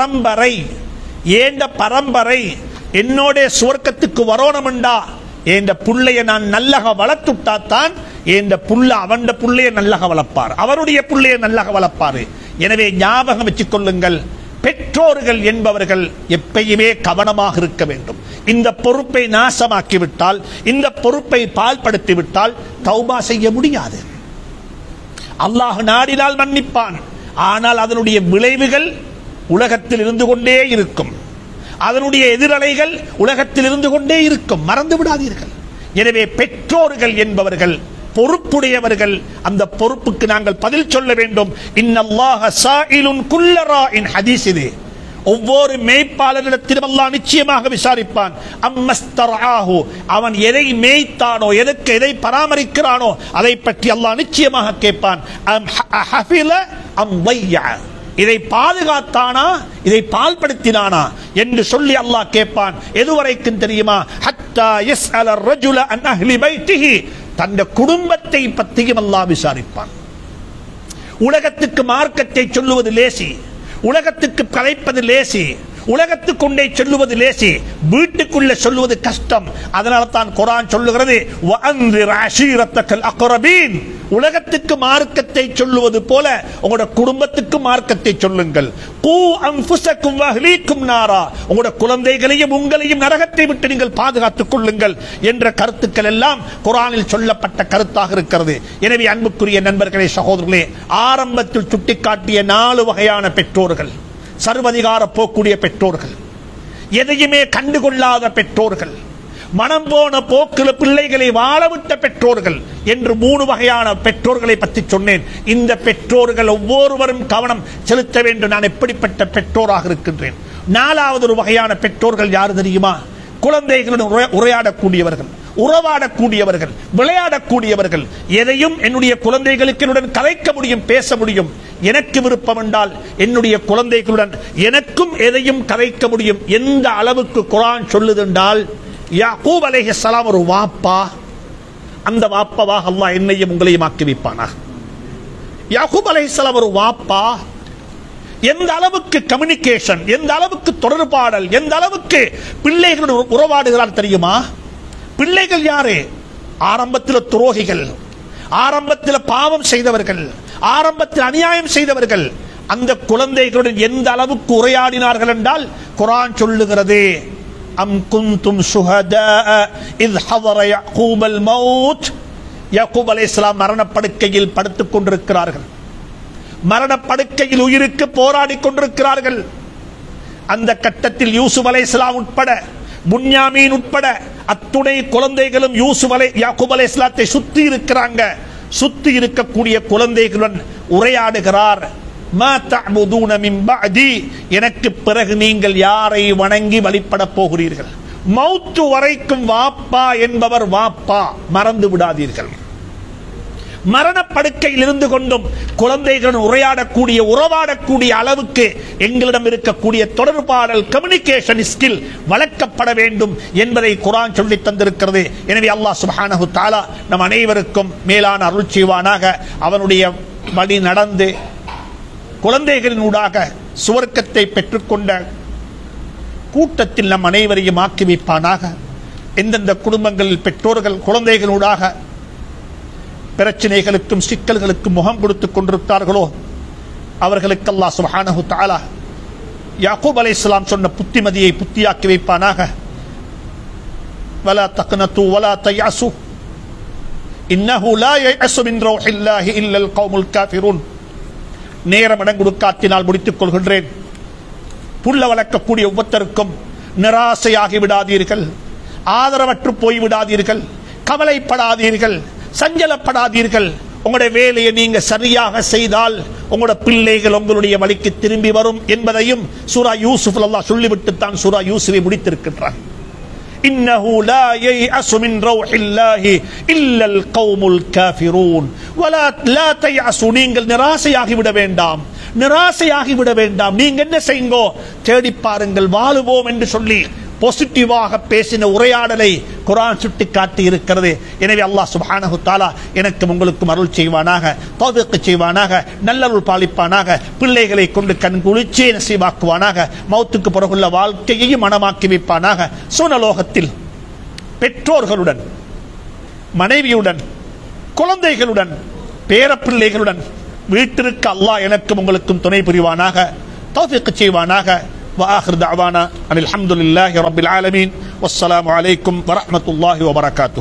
பரம்பரை என்னோட சுவர்க்கத்துக்கு வரணும்டா, ஏண்ட புள்ளைய நான் நல்லக வளர்த்துட்டாத்தான் ஏண்ட புள்ள அவண்ட புள்ளைய நல்லக வளர்ப்பார், அவருடைய புள்ளைய நல்லக வளர்ப்பாரு. எனவே ஞாபகம் வச்சுக் கொள்ளுங்கள், பெற்றோர்கள் என்பவர்கள் எப்பயுமே கவனமாக இருக்க வேண்டும். இந்த பொறுப்பை நாசமாக்கிவிட்டால், இந்த பொறுப்பை பால்படுத்திவிட்டால் தௌபா செய்ய முடியாது. அல்லாஹ் நாடினால் மன்னிப்பான், ஆனால் அதனுடைய விளைவுகள் உலகத்தில் இருந்து கொண்டே இருக்கும், அதனுடைய எதிரலைகள் உலகத்தில் இருந்து கொண்டே இருக்கும். மறந்து விடாதீர்கள். எனவே பெற்றோர்கள் என்பவர்கள் பொறுப்புடையவர்கள். அந்த பொறுப்புக்கு நாங்கள் பதில் சொல்ல வேண்டும். இன்னல்லாஹ ஸாயிலுன் குல்ல ராஇன், ஹதீஸ் இது. ஒவ்வொரு மேய்ப்பாளரிடத்திலும் அல்லாஹ் நிச்சயமாக விசாரிப்பான். அம்மஸ்தர்ஆஹு, அவன் எதை மேய்த்தானோ, எதை பராமரிக்கிறானோ அதை பற்றி அல்லாஹ் நிச்சயமாக கேட்பான். அம் ஹஃபில அம் ضيع, இதை பாதுகாத்தானா, இதை பால்படுத்தினானா என்று சொல்லி அல்லாஹ் கேட்பான். எதுவரைக்கும் தெரியுமா? ஹத்தா யஸ்அல الرجل عن اهل بيته, தன் குடும்பத்தை பற்றியும் அல்லாஹ் விசாரிப்பான். உலகத்துக்கு மார்க்கத்தை சொல்லுவது லேசி, உலகத்துக்கு கலைப்பது லேசி, உலகத்துக்குண்டே சொல்லுவது லேசி, வீட்டுக்குள்ள சொல்லுவது கஷ்டம். அதனால தான் குர்ஆன் சொல்லுகிறது, வஅன்திர் அஷீரத்தக்கல் அக்ரபீன், உலகத்துக்கு மார்க்கத்தை சொல்லுவது போல உங்களோட குடும்பத்துக்கு மார்க்கத்தை சொல்லுங்கள். கூ அன்ஃபுஸக்கும் வஅஹ்லீக்கும் நாரா, உங்களோட குழந்தைகளையும் உங்களையும் நரகத்தை விட்டு நீங்கள் பாதுகாத்துக் கொள்ளுங்கள் என்ற கருத்துக்கள் எல்லாம் குர்ஆனில் சொல்லப்பட்ட கருத்தாக இருக்கிறது. எனவே அன்புக்குரிய நண்பர்களே, சகோதரர்களே, ஆரம்பத்தில் சுட்டிக்காட்டிய 4 வகையான பெற்றோர்கள், சர்வதிகார போக்கூடிய பெற்றோர்கள், எதையுமே கண்டுகொள்ளாத பெற்றோர்கள், மனம் போன போக்கில் பிள்ளைகளை வாழவிட்ட பெற்றோர்கள் என்று 3 வகையான பெற்றோர்களை பற்றி சொன்னேன். இந்த பெற்றோர்கள் ஒவ்வொருவரும் கவனம் செலுத்த வேண்டும். நான் எப்படிப்பட்ட பெற்றோராக இருக்கின்றேன்? 4வது ஒரு வகையான பெற்றோர்கள் யார் தெரியுமா? குழந்தைகளுடன் உரையாடக்கூடியவர்கள், உறவாடக்கூடியவர்கள், விளையாடக்கூடியவர்கள். எதையும் என்னுடைய குழந்தைகளுக்கு என்னுடன் கலைக்க முடியும், பேச முடியும். எனக்கு விருப்பம் என்றால் என்னுடைய குழந்தைகளுடன் எனக்கும் எதையும் கலைக்க முடியும். எந்த அளவுக்கு குர்ஆன் சொல்லுது என்றால், யாக்கூப் அலைஹிஸ்ஸலாம் ஒரு வாப்பா, அந்த வாப்பாவாக அல்லாஹ் என்னையும் உங்களையும் ஆக்கி வைப்பானாக. யாக்கூப் அலைஹிஸ்ஸலாம் ஒரு வாப்பா, எந்த அளவுக்கு கம்யூனிகேஷன், எந்த அளவுக்கு தொடர்பாடல், எந்த அளவுக்கு பிள்ளைகளுடன் உறவாடுகிறார் தெரியுமா? பிள்ளைகள் யாரு? ஆரம்பத்தில் துரோகிகள், ஆரம்பத்தில் பாவம் செய்தவர்கள், ஆரம்பத்தில் அநியாயம் செய்தவர்கள். அந்த குழந்தைகளுடன் எந்த அளவுக்கு உரையாடினார்கள் என்றால் குர்ஆன் சொல்லுகிறது, அம் குந்தும் ஷுஹதா இஸ் ஹதர யாக்கூபல் மௌத், யாக்கூப் அலைஹிஸ்ஸலாம் மரணப்படுக்கையில் படுத்துக் கொண்டிருக்கிறார்கள், மரணப்படுக்கையில் உயிருக்கு போராடி கொண்டிருக்கிறார்கள். அந்த கட்டத்தில் யூசுப் அலைஹிஸ்ஸலாம் உட்பட, புன்யாமீன் உட்பட அத்துணை குழந்தைகளும் யாக்கூப் அலைஹிஸ்ஸலாத்தை சுத்தி இருக்கிறாங்க. சுத்தி இருக்கக்கூடிய குழந்தைகளுடன் உரையாடுகிறார். மா தஅபுதூன மின் பஅதி, எனக்கு பிறகு நீங்கள் யாரை வணங்கி வழிபட போகிறீர்கள். மௌத்து வரைக்கும் வாப்பா என்பவர் வாப்பா, மறந்து விடாதீர்கள். மரணப்படுக்கையில் இருந்து கொண்டும் குழந்தைகளுடன் உரையாடக்கூடிய உறவாடக்கூடிய அளவுக்கு எங்களிடம் இருக்கக்கூடிய தொடர்பாடல் கம்யூனிகேஷன் ஸ்கில் வளர்க்கப்பட வேண்டும் என்பதை குர்ஆன் சொல்லி தந்திருக்கிறது. எனவே அல்லாஹ் சுப்ஹானஹு தஆலா நம் அனைவருக்கும் மேலான அருள் செய்வானாக. அவனுடைய வழி நடந்து குழந்தைகளினூடாக சுவர்க்கத்தை பெற்றுக்கொண்ட கூட்டத்தில் நம் அனைவரையும் ஆக்கி வைப்பானாக. எந்தெந்த குடும்பங்களில் பெற்றோர்கள் குழந்தைகளூடாக பிரச்சனைகளுக்கும் சிக்கல்களுக்கும் முகம் கொடுத்துக் கொண்டிருக்கிறார்களோ அவர்களுக்கு அல்லாஹ் சுப்ஹானஹு தஆலா யாக்கூப் அலைஹிஸ்ஸலாம் சொன்ன புத்திமதியை புத்தியாக்கி வைப்பானாக. வலா தக்னது வலா தயஸு இன்னஹு லா யயஸு மின் ரௌஹில்லாஹி இல்லல் கௌமுல் காஃபிரூன். நேரம் இடம் கொடுக்காத்தினால் முடித்துக் கொள்கின்றேன். புள்ள வளர்க்கக்கூடிய ஒவ்வொருத்தருக்கும் நிராசையாகி விடாதீர்கள், ஆதரவற்று போய்விடாதீர்கள், கவலைப்படாதீர்கள், சஞ்சலப்படாதீர்கள். உங்களுடைய வேலையை நீங்க சரியாக செய்தால் உங்களுடைய பிள்ளைகள் உங்களுடைய வழிக்கு திரும்பி வரும் என்பதையும் சூரா யூசுப் அல்லாஹ் சொல்லிவிட்டு தான் சூரா யூசுஃபை முடித்திருக்கின்றார். இன்னஹு லா யயஸு மின் ரௌஹில்லாஹி இல்லல் கௌமுல் காஃபிரூன் வலா லா தயஸு. நீங்கள் நிராசையாகி விட வேண்டாம், நிராசையாகி விட வேண்டாம். நீங்க என்ன செய்யுங்கோ, தேடி பாருங்கள், வாழுவோம் என்று சொல்லி பாசிட்டிவாக பேசின உரையாடலை குர்ஆன் சுட்டி காட்டி இருக்கிறது. எனவே அல்லாஹ் சுப்ஹானஹு தஆலா எனக்கும் உங்களுக்கும் அருள் செய்வானாக, தௌஃபீக் செய்வானாக, நல்லருள் பாலிப்பானாக, பிள்ளைகளை கொண்டு கண் குளிர்ச்சியை நசீபாக்குவானாக, மௌத்துக்கு பிறகுள்ள வாழ்க்கையையும் மனமாக்கி வைப்பானாக. சுனலோகத்தில் பெற்றோர்களுடன், மனைவியுடன், குழந்தைகளுடன், பேரப்பிள்ளைகளுடன் வீட்டிற்கு அல்லாஹ் எனக்கும் உங்களுக்கும் துணை புரிவானாக, தௌஃபீக் செய்வானாக. وآخر دعوانا أن الحمد لله رب العالمين والسلام عليكم ورحمة الله وبركاته.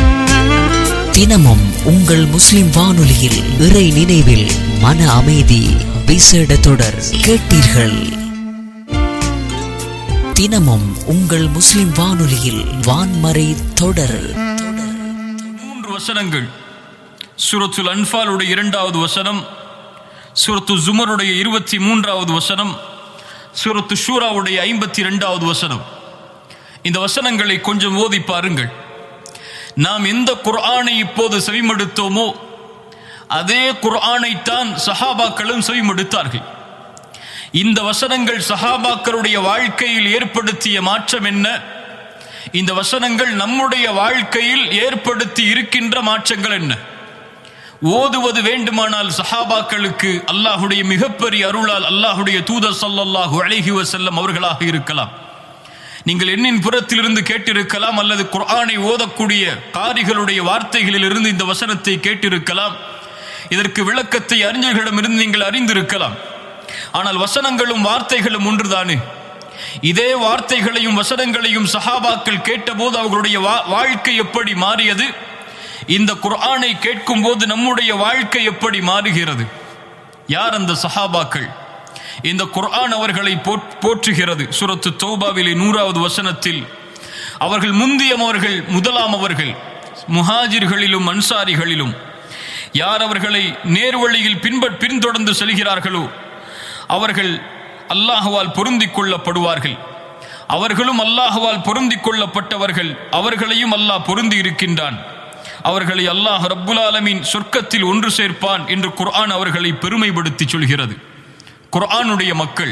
தினமும் உங்கள் முஸ்லிம் வானொலியில் இறை நினைவில் மன அமைதி விசேட தொடர் கேட்டீர்கள். தினமும் உங்கள் முஸ்லிம் வானொலியில் வான்மறை தொடர் 3 வசனங்கள். சூரத்துல் அன்ஃபாலுடைய 2வது வசனம், சூரத்து ஜுமருடைய 23வது வசனம், சூரத்து ஷூராவுடைய 52வது வசனம். இந்த வசனங்களை கொஞ்சம் ஓதி பாருங்கள். நாம் எந்த குர்ஆனை இப்போது செவிமடுத்தோமோ அதே குர்ஆனைத்தான் சஹாபாக்களும் செவிமடுத்தார்கள். இந்த வசனங்கள் சஹாபாக்களுடைய வாழ்க்கையில் ஏற்படுத்திய மாற்றம் என்ன? இந்த வசனங்கள் நம்முடைய வாழ்க்கையில் ஏற்படுத்தி இருக்கின்ற மாற்றங்கள் என்ன? ஓதுவது வேண்டுமானால் சஹாபாக்களுக்கு அல்லாஹுடைய மிகப்பெரிய அருளால் அல்லாஹுடைய தூதர் ஸல்லல்லாஹு அலைஹி வஸல்லம் அவர்களாக இருக்கலாம். நீங்கள் எண்ணின் புறத்திலிருந்து கேட்டிருக்கலாம், அல்லது குர்ஆனை ஓதக்கூடிய காரிகளுடைய வார்த்தைகளிலிருந்து இந்த வசனத்தை கேட்டிருக்கலாம். இதற்கு விளக்கத்தை அறிஞர்களிடமிருந்து நீங்கள் அறிந்திருக்கலாம். ஆனால் வசனங்களும் வார்த்தைகளும் ஒன்றுதானே? இதே வார்த்தைகளையும் வசனங்களையும் சஹாபாக்கள் கேட்டபோது அவர்களுடைய வாழ்க்கை எப்படி மாறியது? இந்த குர்ஆனை கேட்கும் போது நம்முடைய வாழ்க்கை எப்படி மாறுகிறது? யார் அந்த சஹாபாக்கள்? இந்த குர்ஆன் அவர்களை போற்றுகிறது. சூரத்து தௌபாவிலே 100வது வசனத்தில் அவர்கள் முந்தியவர்கள், முதலாமவர்கள், முஹாஜிர்களிலும் அன்சாரிகளிலும் யார் அவர்களை நேர்வழியில் பின்தொடர்ந்து செல்கிறார்களோ அவர்கள் அல்லாஹ்வால் பொருந்திக் கொள்ளப்படுவார்கள். அவர்களும் அல்லாஹ்வால் பொருந்திக் கொள்ளப்பட்டவர்கள், அவர்களையும் அல்லாஹ் பொருந்தி இருக்கின்றான். அவர்களை அல்லாஹ் ரப்புல் ஆலமீன் சொர்க்கத்தில் ஒன்று சேர்ப்பான் என்று குர்ஆன் அவர்களை பெருமைப்படுத்தி சொல்கிறது. குர்ஆனுடைய மக்கள்,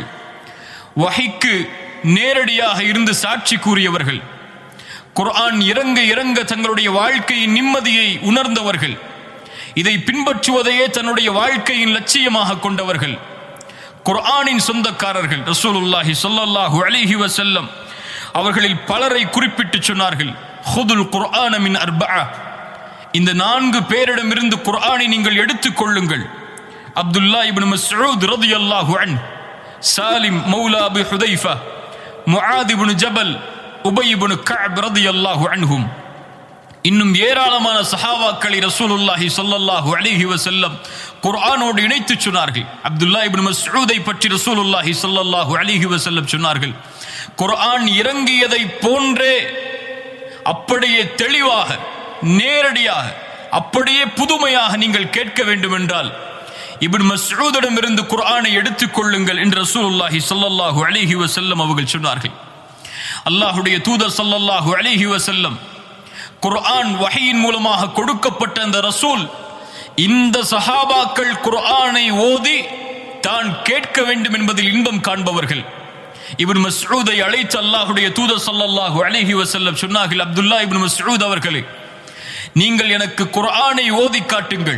வஹீக்கு நேரடியாக இருந்து சாட்சி கூறியவர்கள், குர்ஆன் இறங்க இறங்க தங்களுடைய வாழ்க்கையின் நிம்மதியை உணர்ந்தவர்கள், இதை பின்பற்றுவதையே தன்னுடைய வாழ்க்கையின் லட்சியமாக கொண்டவர்கள், குர்ஆனின் சொந்தக்காரர்கள். ரசூலுல்லாஹி ஸல்லல்லாஹு அலைஹி வஸல்லம் அவர்களில் பலரை குறிப்பிட்டு சொன்னார்கள், ஹுதுல் குர்ஆன மின் அர்பஅ, இந்த 4 பேரிடமிருந்து குர்ஆனை நீங்கள் எடுத்துக் கொள்ளுங்கள். அப்துல்லா இப்னு மஸ்ஊத் ரலியல்லாஹு அன்ஹு, சாலிம் மௌலா அபி ஹுதைஃபா, முஆத் இப்னு ஜபல், உபய் இப்னு கஅப் ரலியல்லாஹு அன்ஹும், இன்னும் ஏராளமான சஹாபாக்களை ரசூலுல்லாஹி ஸல்லல்லாஹு அலைஹி வஸல்லம் குர்ஆனோடு இணைத்து சொன்னார்கள். அப்துல்லா இப்னு மஸ்ஊதை பற்றி ரசூலுல்லாஹி ஸல்லல்லாஹு அலைஹி வஸல்லம் சொன்னார்கள், குர்ஆன் இறங்கியதை போன்றே அப்படியே தெளிவாக, நேரடியாக, அப்படியே புதுமையாக நீங்கள் கேட்க வேண்டும் என்றால் இப்னு மஸ்ஊதிடமிருந்து குர்ஆனை எடுத்துக் கொள்ளுங்கள் என்று ரசூலுல்லாஹி ஸல்லல்லாஹு அலைஹி வஸல்லம் அவர்கள் சொன்னார்கள். அல்லாஹ்வுடைய தூதர் ஸல்லல்லாஹு அலைஹி வஸல்லம் குர்ஆன் வஹீயின் மூலமாக கொடுக்கப்பட்ட அந்த ரசூல் இந்த சஹாபாக்கள் குர்ஆனை ஓதி தான் கேட்க வேண்டும் என்பதில் இன்பம் காண்பவர்கள். இப்னு மஸ்ஊதை அழைத்து அல்லாஹ்வுடைய தூதர் ஸல்லல்லாஹு அலைஹி வஸல்லம் சொன்னார்கள், அப்துல்லா இப்னு மஸ்ஊத் அவர்களே, நீங்கள் எனக்கு குர்ஆனை ஓதி காட்டுங்கள்,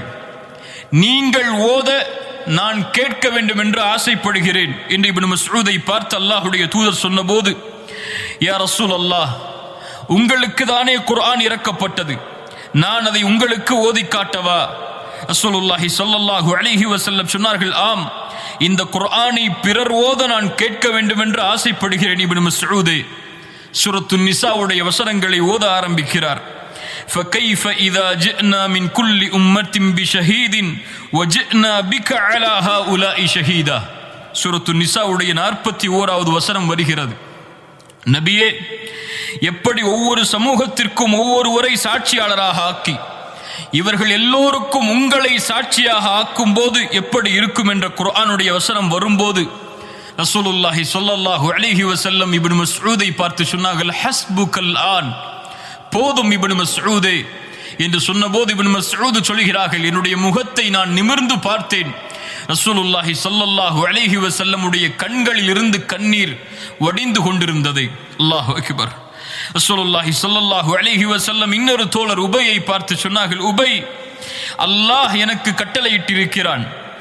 நீங்கள் ஓத நான் கேட்க வேண்டும் என்று ஆசைப்படுகிறேன் என்று இப்னு மஸ்ஊதை பார்த்து அல்லாஹ்வுடைய தூதர் சொன்னபோது, யா ரசூலல்லாஹ், உங்களுக்கு தானே குர்ஆன் இறக்கப்பட்டது, நான் அதை உங்களுக்கு ஓதி காட்டவா? ரசூலுல்லாஹி ஸல்லல்லாஹு அலைஹி வஸல்லம் சொன்னார்கள், ஆம், இந்த குர்ஆனை பிறர் ஓத நான் கேட்க வேண்டும் என்று ஆசைப்படுகிறேன். இப்னு மஸ்ஊதே சூரத்து நிசாவுடைய வசனங்களை ஓத ஆரம்பிக்கிறார். فكيف إذا جئنا من كل أمة بشهيد وجئنا بك على هؤلاء شهيدا. சூரத்து நிசாவுடைய 41வது வசனம் வருகிறது. நபியே, எப்படி ஒவ்வொரு சமூகத்திற்கும் ஒவ்வொருவரை சாட்சியாளராக ஆக்கி இவர்கள் எல்லோருக்கும் உங்களை சாட்சியாக ஆக்கும் போது எப்படி இருக்கும் என்ற குர்ஆனுடைய வசனம் வரும்போது ரசூலுல்லாஹி ஸல்லல்லாஹு அலைஹி வஸல்லம் இப்னு மஸ்ஊதை பார்த்து சொன்னார்கள், ஹஸ்புகல் ஆன், போதும் இப்னு மஸ்ஊதே என்று சொன்னபோது இப்னு மஸ்ஊத் சொல்கிறார்கள், என்னுடைய முகத்தை நான் நிமிர்ந்து பார்த்தேன், ரசூலுல்லாஹி ஸல்லல்லாஹு அலைஹி வஸல்லமுடைய கண்களில் இருந்து கண்ணீர் வடிந்து கொண்டிருந்தது. அல்லாஹு அக்பர். ரசூலுல்லாஹி ஸல்லல்லாஹு அலைஹி வஸல்லம் இன்னொரு தோழர் உபையை பார்த்து சொன்னார்கள், உபை, அல்லாஹ் எனக்கு கட்டளையிட்டிருக்கிறான்,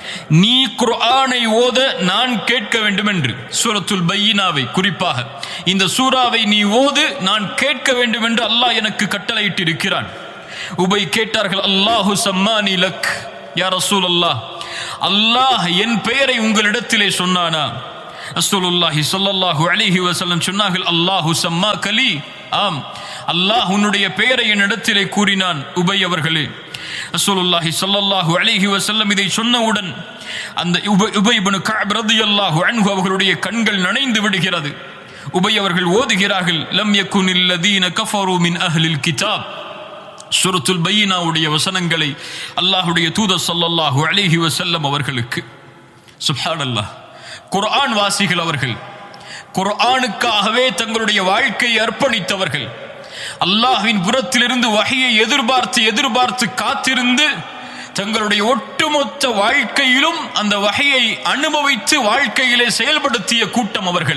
நீ குர்ஆனை ஓத நான் கேட்க வேண்டும் என்று. சூரத்துல் பையினாவை, குறிப்பாக இந்த சூராவை நீ ஓது, நான் கேட்க வேண்டும் என்று அல்லாஹ் எனக்கு கட்டளையிட்டிருக்கிறான். உபை கேட்டார்கள், அல்லாஹு சம்மானி லக் யா ரசூலல்லாஹ், அல்லாஹ் என் பெயரை உங்களிடத்திலே சொன்னானா? ரசூலுல்லாஹி ஸல்லல்லாஹு அலைஹி வஸல்லம் சொன்னார்கள், அல்லாஹு சம்மாக லி, ஆம், அல்லாஹ் உன்னுடைய பெயரை என்னிடத்திலே கூறினான் உபை அவர்களே. ரசூலுல்லாஹி ஸல்லல்லாஹு அலைஹி வஸல்லம் இதை சொன்னவுடன் அந்த உபை இப்னு கஅப் ரலியல்லாஹு அன்ஹு அவர்களுடைய கண்கள் நனைந்து விடுகிறது. உபை அவர்கள் ஓதுகிறார்கள், லம் யகுனில் லதீன கஃபரு மின் அஹ்லில் கிதாப். சூரத்துல் பையினாவுடைய வசனங்களை அல்லாஹ்வுடைய தூதர் ஸல்லல்லாஹு அலைஹி வஸல்லம் அவர்களுக்கு. சுப்ஹானல்லாஹ், குர்ஆன் வாசிகள் அவர்கள், குர்ஆனுக்காகவே தங்களுடைய வாழ்க்கையை அர்ப்பணித்தவர்கள், அல்லாஹ்வின் புறத்திலிருந்து வஹியை எதிர்பார்த்து காத்திருந்து தங்களுடைய ஒட்டுமொத்த வாழ்க்கையிலும் அந்த வஹியை அனுபவித்து வாழ்க்கையிலே செயல்படுத்திய கூட்டம் அவர்கள்.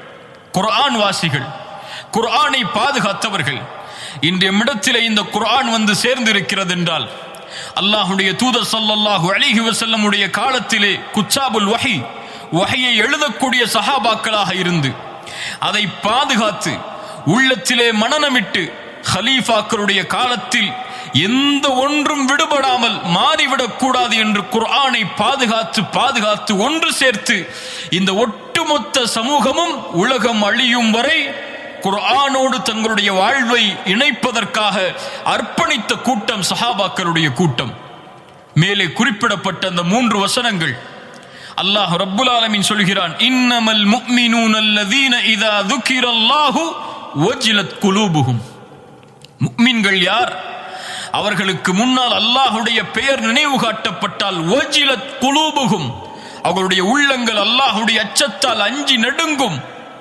குர்ஆன் வாசிகள், குர்ஆனை பாதுகாத்தவர்கள். இன்றைய இடத்திலே இந்த குர்ஆன் வந்து சேர்ந்திருக்கிறது என்றால் அல்லாஹ்வுடைய தூதர் ஸல்லல்லாஹு அலைஹி வஸல்லமுடைய காலத்திலே குச்சாபுல் வஹி, வஹியை எழுதக்கூடிய சஹாபாக்களாக இருந்து அதை பாதுகாத்து உள்ளத்திலே மனனமிட்டு ஹலீஃபாக்களுடைய காலத்தில் எந்த ஒன்றும் விடுபடாமல் மாறிவிடக் கூடாது என்று குர்ஆனை பாதுகாத்து ஒன்று சேர்த்து இந்த ஒட்டுமொத்த சமூகமும் உலகம் அழியும் வரை குர்ஆனோடு தங்களுடைய வாழ்வை இணைப்பதற்காக அர்ப்பணித்த கூட்டம் சஹாபாக்களுடைய கூட்டம். மேலே குறிப்பிடப்பட்ட அந்த 3 வசனங்கள் அல்லாஹ் ரப்புல் ஆலமீன் சொல்கிறான், இன்னமல் முஃமினூனல்லதீன இதா ذுகிரல்லாஹு வஜிலத் குலூபுஹும். முஃமின்கள் யார்? அவர்களுக்கு முன்னால் அல்லாஹ்வுடைய பெயர் நினைவு காட்டப்பட்டால் வஜிலத் குலூபுஹும், அவர்களுடைய உள்ளங்கள் அல்லாஹ்வுடைய அச்சத்தால் அஞ்சி நடுங்கும்.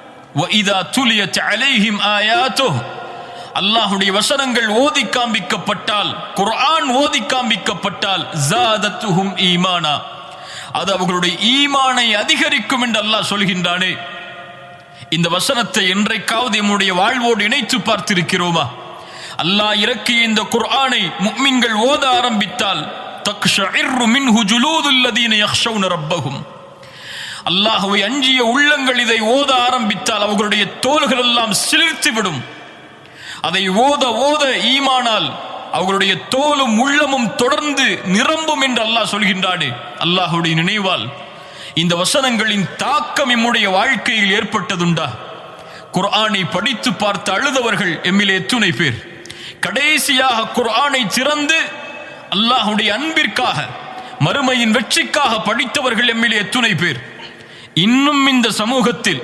வஇதா துலியத் அலைஹிம் ஆயாத்துஹு, அல்லாஹ்வுடைய வசனங்கள் ஓதி காண்பிக்கப்பட்டால், குர்ஆன் ஓதி காண்பிக்கப்பட்டால் ஜாதத்துஹும் ஈமானா, அது அவர்களுடைய ஈமானை அதிகரிக்கும் என்று அல்லாஹ் சொல்கின்றானே. இந்த வசனத்தை என்றைக்காவது நம்முடைய வாழ்வோடு இணைத்து பார்த்திருக்கிறோமா? அல்லாஹ் இறக்கிய இந்த குர்ஆனை முஃமின்கள் ஓத ஆரம்பித்தால் தக்ஷஇர்ரு மின்ஹு ஜுலூதுல் லதீன யக்ஷௌன ரப்பஹும், அல்லாஹ்வை அஞ்சிய உள்ளங்கள் இதை ஓத ஆரம்பித்தால் அவர்களுடைய தோள்கள் எல்லாம் சிலிர்த்துவிடும். அதை ஓத ஓத ஈமானால் அவர்களுடைய தோலும் உள்ளமும் தொடர்ந்து நிரம்பும் என்று அல்லாஹ் சொல்கின்றானே. அல்லாஹ்வுடைய நினைவால் இந்த வசனங்களின் தாக்கம் நம்முடைய வாழ்க்கையில் ஏற்பட்டதுண்டா? குர்ஆனை படித்து பார்த்து அழுதவர்கள் எம்மிலே எத்துணை பேர்? கடைசியாக குர்ஆனை திறந்து அல்லாஹ்வுடைய அன்பிற்காக, மறுமையின் வெற்றிக்காக படித்தவர்கள் எம்மிலே எத்துணை பேர்? இன்னும் இந்த சமூகத்தில்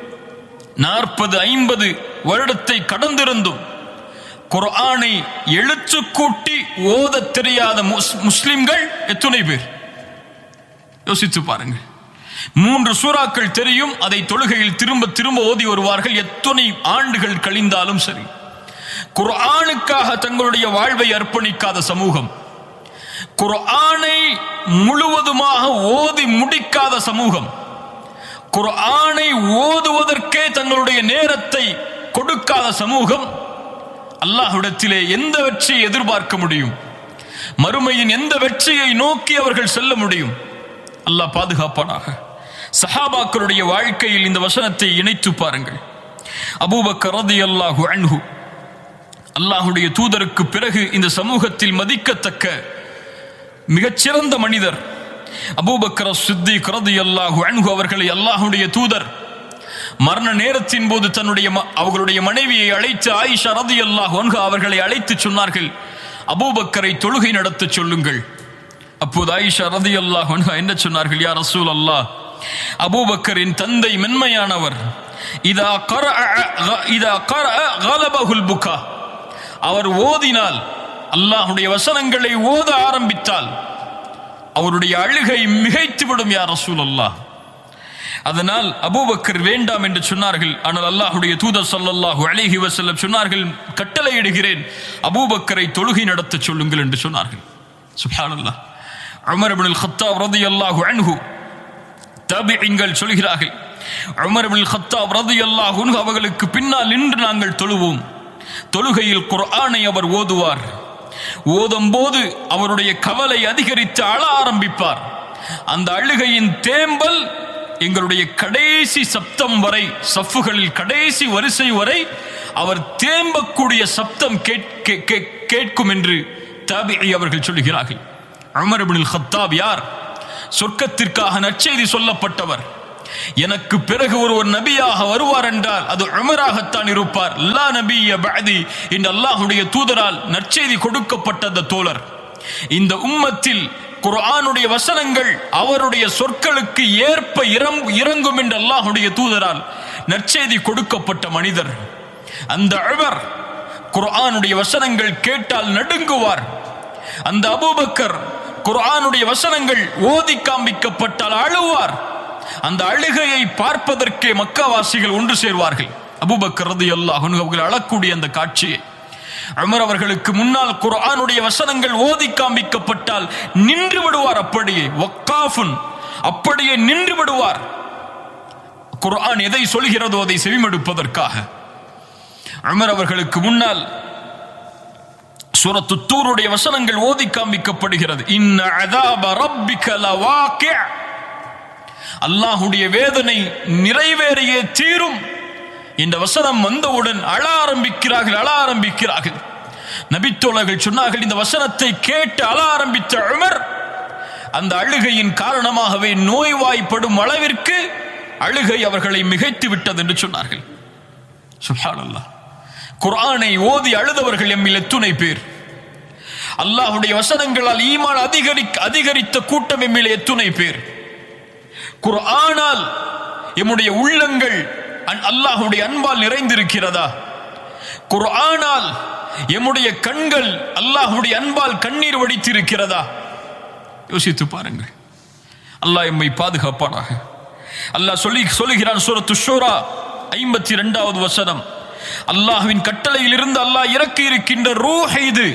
40-50 வருடத்தை கடந்திருந்தும் குர்ஆனை எழுத்து கூட்டி ஓத தெரியாத முஸ்லிம்கள் எத்துணை பேர்? யோசித்து பாருங்கள். 3 சூறாக்கள் தெரியும், அதை தொழுகையில் திரும்ப திரும்ப ஓதி வருவார்கள். எத்தனை ஆண்டுகள் கழிந்தாலும் சரி, குர்ஆனுக்காக தங்களுடைய வாழ்வை அர்ப்பணிக்காத சமூகம், குர்ஆனை முழுவதுமாக ஓதி முடிக்காத சமூகம், குர்ஆனை ஓதுவதற்கே தங்களுடைய நேரத்தை கொடுக்காத சமூகம், அல்லாஹ்விடத்திலே எந்த வெற்றியை எதிர்பார்க்க முடியும்? மறுமையின் எந்த வெற்றியை நோக்கி அவர்கள் செல்ல முடியும்? அல்லாஹ் பாதுகாப்பானாக. சஹாபாக்களுடைய வாழ்க்கையில் இந்த வசனத்தை இணைத்து பாருங்கள். அபூபக்கர் ரலியல்லாஹு அன்ஹு அல்லாஹ்வுடைய தூதருக்கு பிறகு இந்த சமூகத்தில் மதிக்கத்தக்க மிகச்சிறந்த மனிதர். அபூபக்கர் சித்திக் ரலியல்லாஹு அன்ஹு அவர்களை அல்லாஹ்வுடைய தூதர் மரண நேரத்தின் போது அவர்களுடைய மனைவியை அழைத்து, ஆயிஷா ரலியல்லாஹு அன்ஹா அவர்களை அழைத்து சொன்னார்கள், அபூபக்கரை தொழுகை நடத்த சொல்லுங்கள். அப்போது ஆயிஷா ரலியல்லாஹு அன்ஹா என்ன சொன்னார்கள்? யா ரசூலல்லாஹ், அபூபக்கரின் தந்தை மென்மையானவர். இதா கரஅ கலபஹுல் புகா, அவர் ஓதினால், அல்லாஹ்வுடைய வசனங்களை ஓத ஆரம்பித்தால் அவருடைய அழுகை மிகைத்துவிடும் யா ரசூலல்லாஹ். அதனால் அபூபக்கர் வேண்டாம் என்று சொன்னார்கள். ஆனால் அல்லாஹ்வுடைய தூதர் ஸல்லல்லாஹு அலைஹி வஸல்லம் சொன்னார்கள், கட்டளையிடுகிறேன், அபூபக்கரை தொழுகை நடத்த சொல்லுங்கள் என்று சொன்னார்கள். சுப்ஹானல்லாஹ். உமர் இப்னுல் கத்தாப் ரலியல்லாஹு அன்ஹு, தாபிஈன்கள் சொல்கிறார்கள், உமர் இப்னுல் கத்தாப் ரலியல்லாஹு அன்ஹு அவர்களுக்கு பின்னால் நின்று நாங்கள் தொழுவோம். தொழுகையில் குர்ஆனை அவர் ஓதுவார். ஓதும் போது அவருடைய கவலை அதிகரித்து அழ ஆரம்பிப்பார். அந்த அழுகையின் தேம்பல் எங்களுடைய கடைசி சப்தம் வரை, சஃப்புகளில் கடைசி வரிசை வரை அவர் தேம்பக்கூடிய சப்தம் கேட்கும் என்று தாபிஈ அவர்கள் சொல்கிறார்கள். உமர் இப்னுல் கத்தாப் யார்? சொர்க்கத்திற்காக நற்செய்தி சொல்லப்பட்டவர். எனக்கு பிறகு ஒரு நபியாக வருவார் என்றால் அது உமராகத்தான் இருப்பார். லா நபிய பஅதி என்று அல்லாஹ்வுடைய தூதரால் நற்செய்தி கொடுக்கப்பட்ட அந்த தோழர். இந்த உம்மத்தில் குர்ஆனுடைய வசனங்கள் அவருடைய சொற்களுக்கு ஏற்ப இறங்கும் என்று அல்லாஹ்வுடைய தூதரால் நற்செய்தி கொடுக்கப்பட்ட மனிதர். அந்த உமர் குர்ஆனுடைய வசனங்கள் கேட்டால் நடுங்குவார். அந்த அபூபக்கர் குர்ஆனுடைய வசனங்கள் ஓதி காண்பிக்கப்பட்டால் அழுவார். அந்த அழுகையை பார்ப்பதற்கே மக்காவாசிகள் ஒன்று சேர்வார்கள். அபூபக்கர் ரலியல்லாஹு அன்ஹு அவர்கள் அழக்கூடிய அந்த காட்சியை, உமர் அவர்களுக்கு முன்னால் குர்ஆனுடைய வசனங்கள் ஓதி காண்பிக்கப்பட்டால் நின்று விடுவார். அப்படியே வக்காஃபுன், அப்படியே நின்று விடுவார். குர்ஆன் எதை சொல்கிறதோ அதை செவிமடுப்பதற்காக. உமர் அவர்களுக்கு முன்னால் சூரத்து தூருடைய வசனங்கள் ஓதி காண்பிக்கப்படுகிறது. இன்ன அஸாப ரப்பிக லவாகி', அல்லாஹ்வுடைய வேதனை நிறைவேறியே தீரும் இந்த வசனம் வந்தவுடன் அழ ஆரம்பிக்கிறார்கள். நபித்தோழர்கள் சொன்னார்கள், இந்த வசனத்தை கேட்டு அழ ஆரம்பித்த உமர் அந்த அழுகையின் காரணமாகவே நோய்வாய்ப்படும் அளவிற்கு அழுகை அவர்களை மிகைத்து விட்டது என்று சொன்னார்கள். சுப்ஹானல்லாஹ். குர்ஆனை ஓதி அழுதவர்கள் எம்மில் எத்துணை பேர்? அல்லாஹ்வுடைய வசனங்களால் ஈமான் அதிகரித்த கூட்டம் எம்மில் எத்துணை பேர்? குர்ஆனால் எம்முடைய உள்ளங்கள் அல்லாஹ்வுடைய அன்பால் நிறைந்திருக்கிறதா? குர்ஆனால் எம்முடைய கண்கள் அல்லாஹ்வுடைய அன்பால் கண்ணீர் வடித்திருக்கிறதா? யோசித்து பாருங்கள். அல்லாஹ் எம்மை பாதுகாப்பானாக. அல்லாஹ் சொல்லுகிறான் சூரத்து ஷூரா 52வது வசனம், அல்லாஹ்வின் கட்டளையில் இருந்து அல்லாஹ் இறக்கி இருக்கின்ற ரூஹ் இது.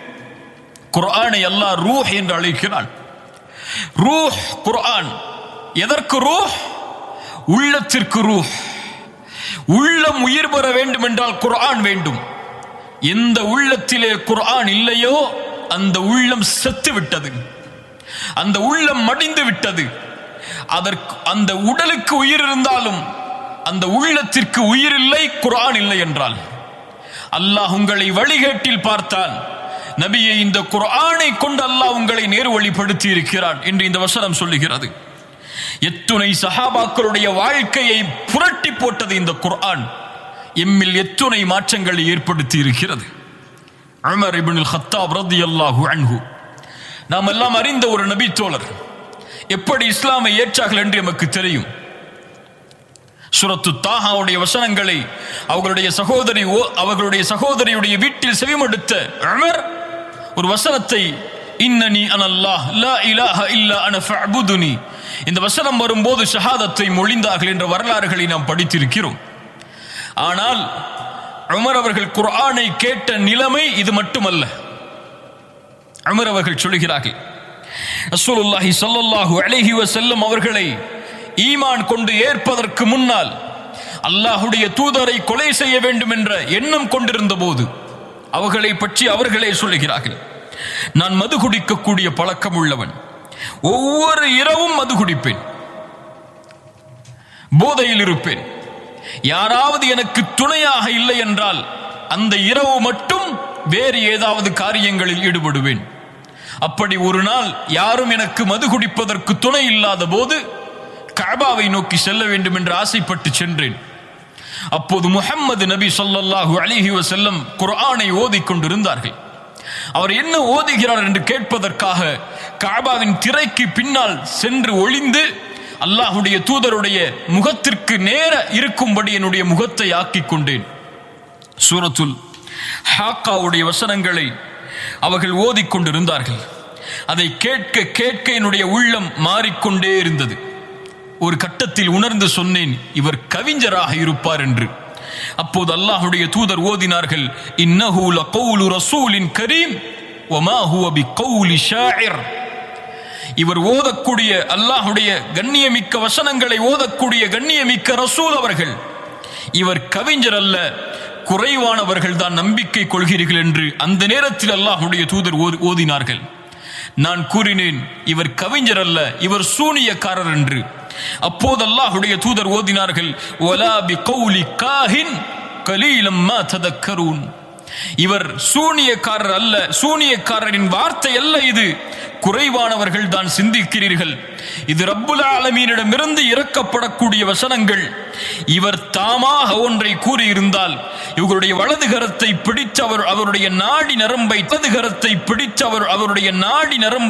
குர்ஆனை அல்லாஹ் ரூஹ் என்று அழைக்கிறான். ரூஹ் குர்ஆன். எதற்கு ரூஹ்? உள்ளத்திற்கு ரூஹ். உள்ளம் உயிர் பெற வேண்டும் என்றால் குர்ஆன் வேண்டும். எந்த உள்ளத்திலே குர்ஆன் இல்லையோ அந்த உள்ளம் செத்து விட்டது, அந்த உள்ளம் மடிந்து விட்டது. அந்த உடலுக்கு உயிர் இருந்தாலும் அந்த உள்ளத்திற்கு உயிர் இல்லை, குர்ஆன் இல்லை என்றால். அல்லாஹ் உங்களை வழிகேட்டில் பார்த்தான், நபியை இந்த குர்ஆனை கொண்டு அல்லாஹ் உங்களை நேர்வழிப்படுத்தி இருக்கிறான் என்று இந்த வசனம் சொல்லுகிறது. எத்துணை சஹாபாக்களுடைய வாழ்க்கையை புரட்டி போட்டது இந்த குர்ஆன். எம்மில் எத்துணை மாற்றங்களை ஏற்படுத்தி இருக்கிறது. உமர் இப்னுல் கத்தாப் ரலியல்லாஹு அன்ஹு நாம் எல்லாம் அறிந்த ஒரு நபி தோழர். எப்படி இஸ்லாமை ஏற்றார்கள் என்று நமக்கு தெரியும். சூரத்து தாஹாவுடைய வசனங்களை அவர்களுடைய சகோதரியுடைய வீட்டில் செவிமடுத்த உமர் ஒரு வசனத்தை, இன்னனி அனல்லாஹ் லா இலாஹ இல்லா அன ஃபஅபுதுனி இந்த வசனம் வரும்போது ஷஹாதத்தை மொழிந்தார்கள் என்ற வரலாறுகளை நாம் படித்திருக்கிறோம். ஆனால் உமர் அவர்கள் குர்ஆனை கேட்ட நிலைமை இது மட்டுமல்ல. உமர் அவர்கள் சொல்கிறார்கள், ரசூலுல்லாஹி ஸல்லல்லாஹு அலைஹி வஸல்லம் அவர்களை ஈமான் கொண்டு ஏற்பதற்கு முன்னால் அல்லாஹ்வுடைய தூதரை கொலை செய்ய வேண்டும் என்ற எண்ணம் கொண்டிருந்த போது அவர்களை பற்றி அவர்களே சொல்கிறார்கள், நான் மது குடிக்கக்கூடிய பழக்கம் உள்ளவன், ஒவ்வொரு இரவும் மது குடிப்பேன், போதையில் இருப்பேன், யாராவது எனக்கு துணையாக இல்லை என்றால் அந்த இரவு மட்டும் வேறு ஏதாவது காரியங்களில் ஈடுபடுவேன். அப்படி ஒரு நாள் யாரும் எனக்கு மது குடிப்பதற்கு துணை இல்லாத போது கஅபாவை நோக்கி செல்ல வேண்டும் என்று ஆசைப்பட்டு சென்றேன். அப்போது முஹம்மது நபி ஸல்லல்லாஹு அலைஹி வஸல்லம் குர்ஆனை ஓதிக்கொண்டிருந்தார்கள். அவர் என்ன ஓதுகிறார் என்று கேட்பதற்காக கஅபாவின் திரைக்கு பின்னால் சென்று ஒளிந்து அல்லாஹ்வுடைய தூதருடைய முகத்திற்கு நேர இருக்கும்படி என்னுடைய முகத்தை ஆக்கிக் கொண்டேன். சூரத்துல் ஹாக்காவுடைய வசனங்களை அவர்கள் ஓதிக்கொண்டிருந்தார்கள். அதை கேட்க கேட்க என்னுடைய உள்ளம் மாறிக்கொண்டே இருந்தது. ஒரு கட்டத்தில் உணர்ந்து சொன்னேன், இவர் கவிஞராக இருப்பார் என்று. அப்போது அல்லாஹ்வுடைய தூதர் ஓதினார்கள், இன்னஹு லகௌலு ரசூலின் கரீம் வமா ஹுவ பிகௌலி ஷாஇர். இவர் ஓதக்கூடிய அல்லாஹ்வுடைய கண்ணியமிக்க வசனங்களை ஓதக்கூடிய கண்ணியமிக்க ரசூல் அவர்கள், இவர் கவிஞர் அல்ல, குறைவானவர்கள் தான் நம்பிக்கை கொள்கிறீர்கள் என்று அந்த நேரத்தில் அல்லாஹ்வுடைய தூதர் ஓதினார்கள். நான் கூறினேன், இவர் கவிஞர் அல்ல, இவர் சூனியக்காரர் என்று. அப்போது அல்லாஹ்வுடைய தூதர் ஓதினார்கள், வலா பிகௌலி காஹின் கலீலம் மா ததக்கரூன். இவர் சூனியக்காரர் அல்ல, சூனியக்காரரின் வார்த்தை அல்ல, இது குறைவானவர்கள் தான் சிந்திக்கிறீர்கள். இது ரப்புல் ஆலமீனிடமிருந்து இறக்கப்படக்கூடிய வசனங்கள். இவர் தாமாக ஒன்றை கூறியிருந்தால் இவருடைய வலது கரத்தை பிடித்தவர் அவருடைய நாடி நரம்பை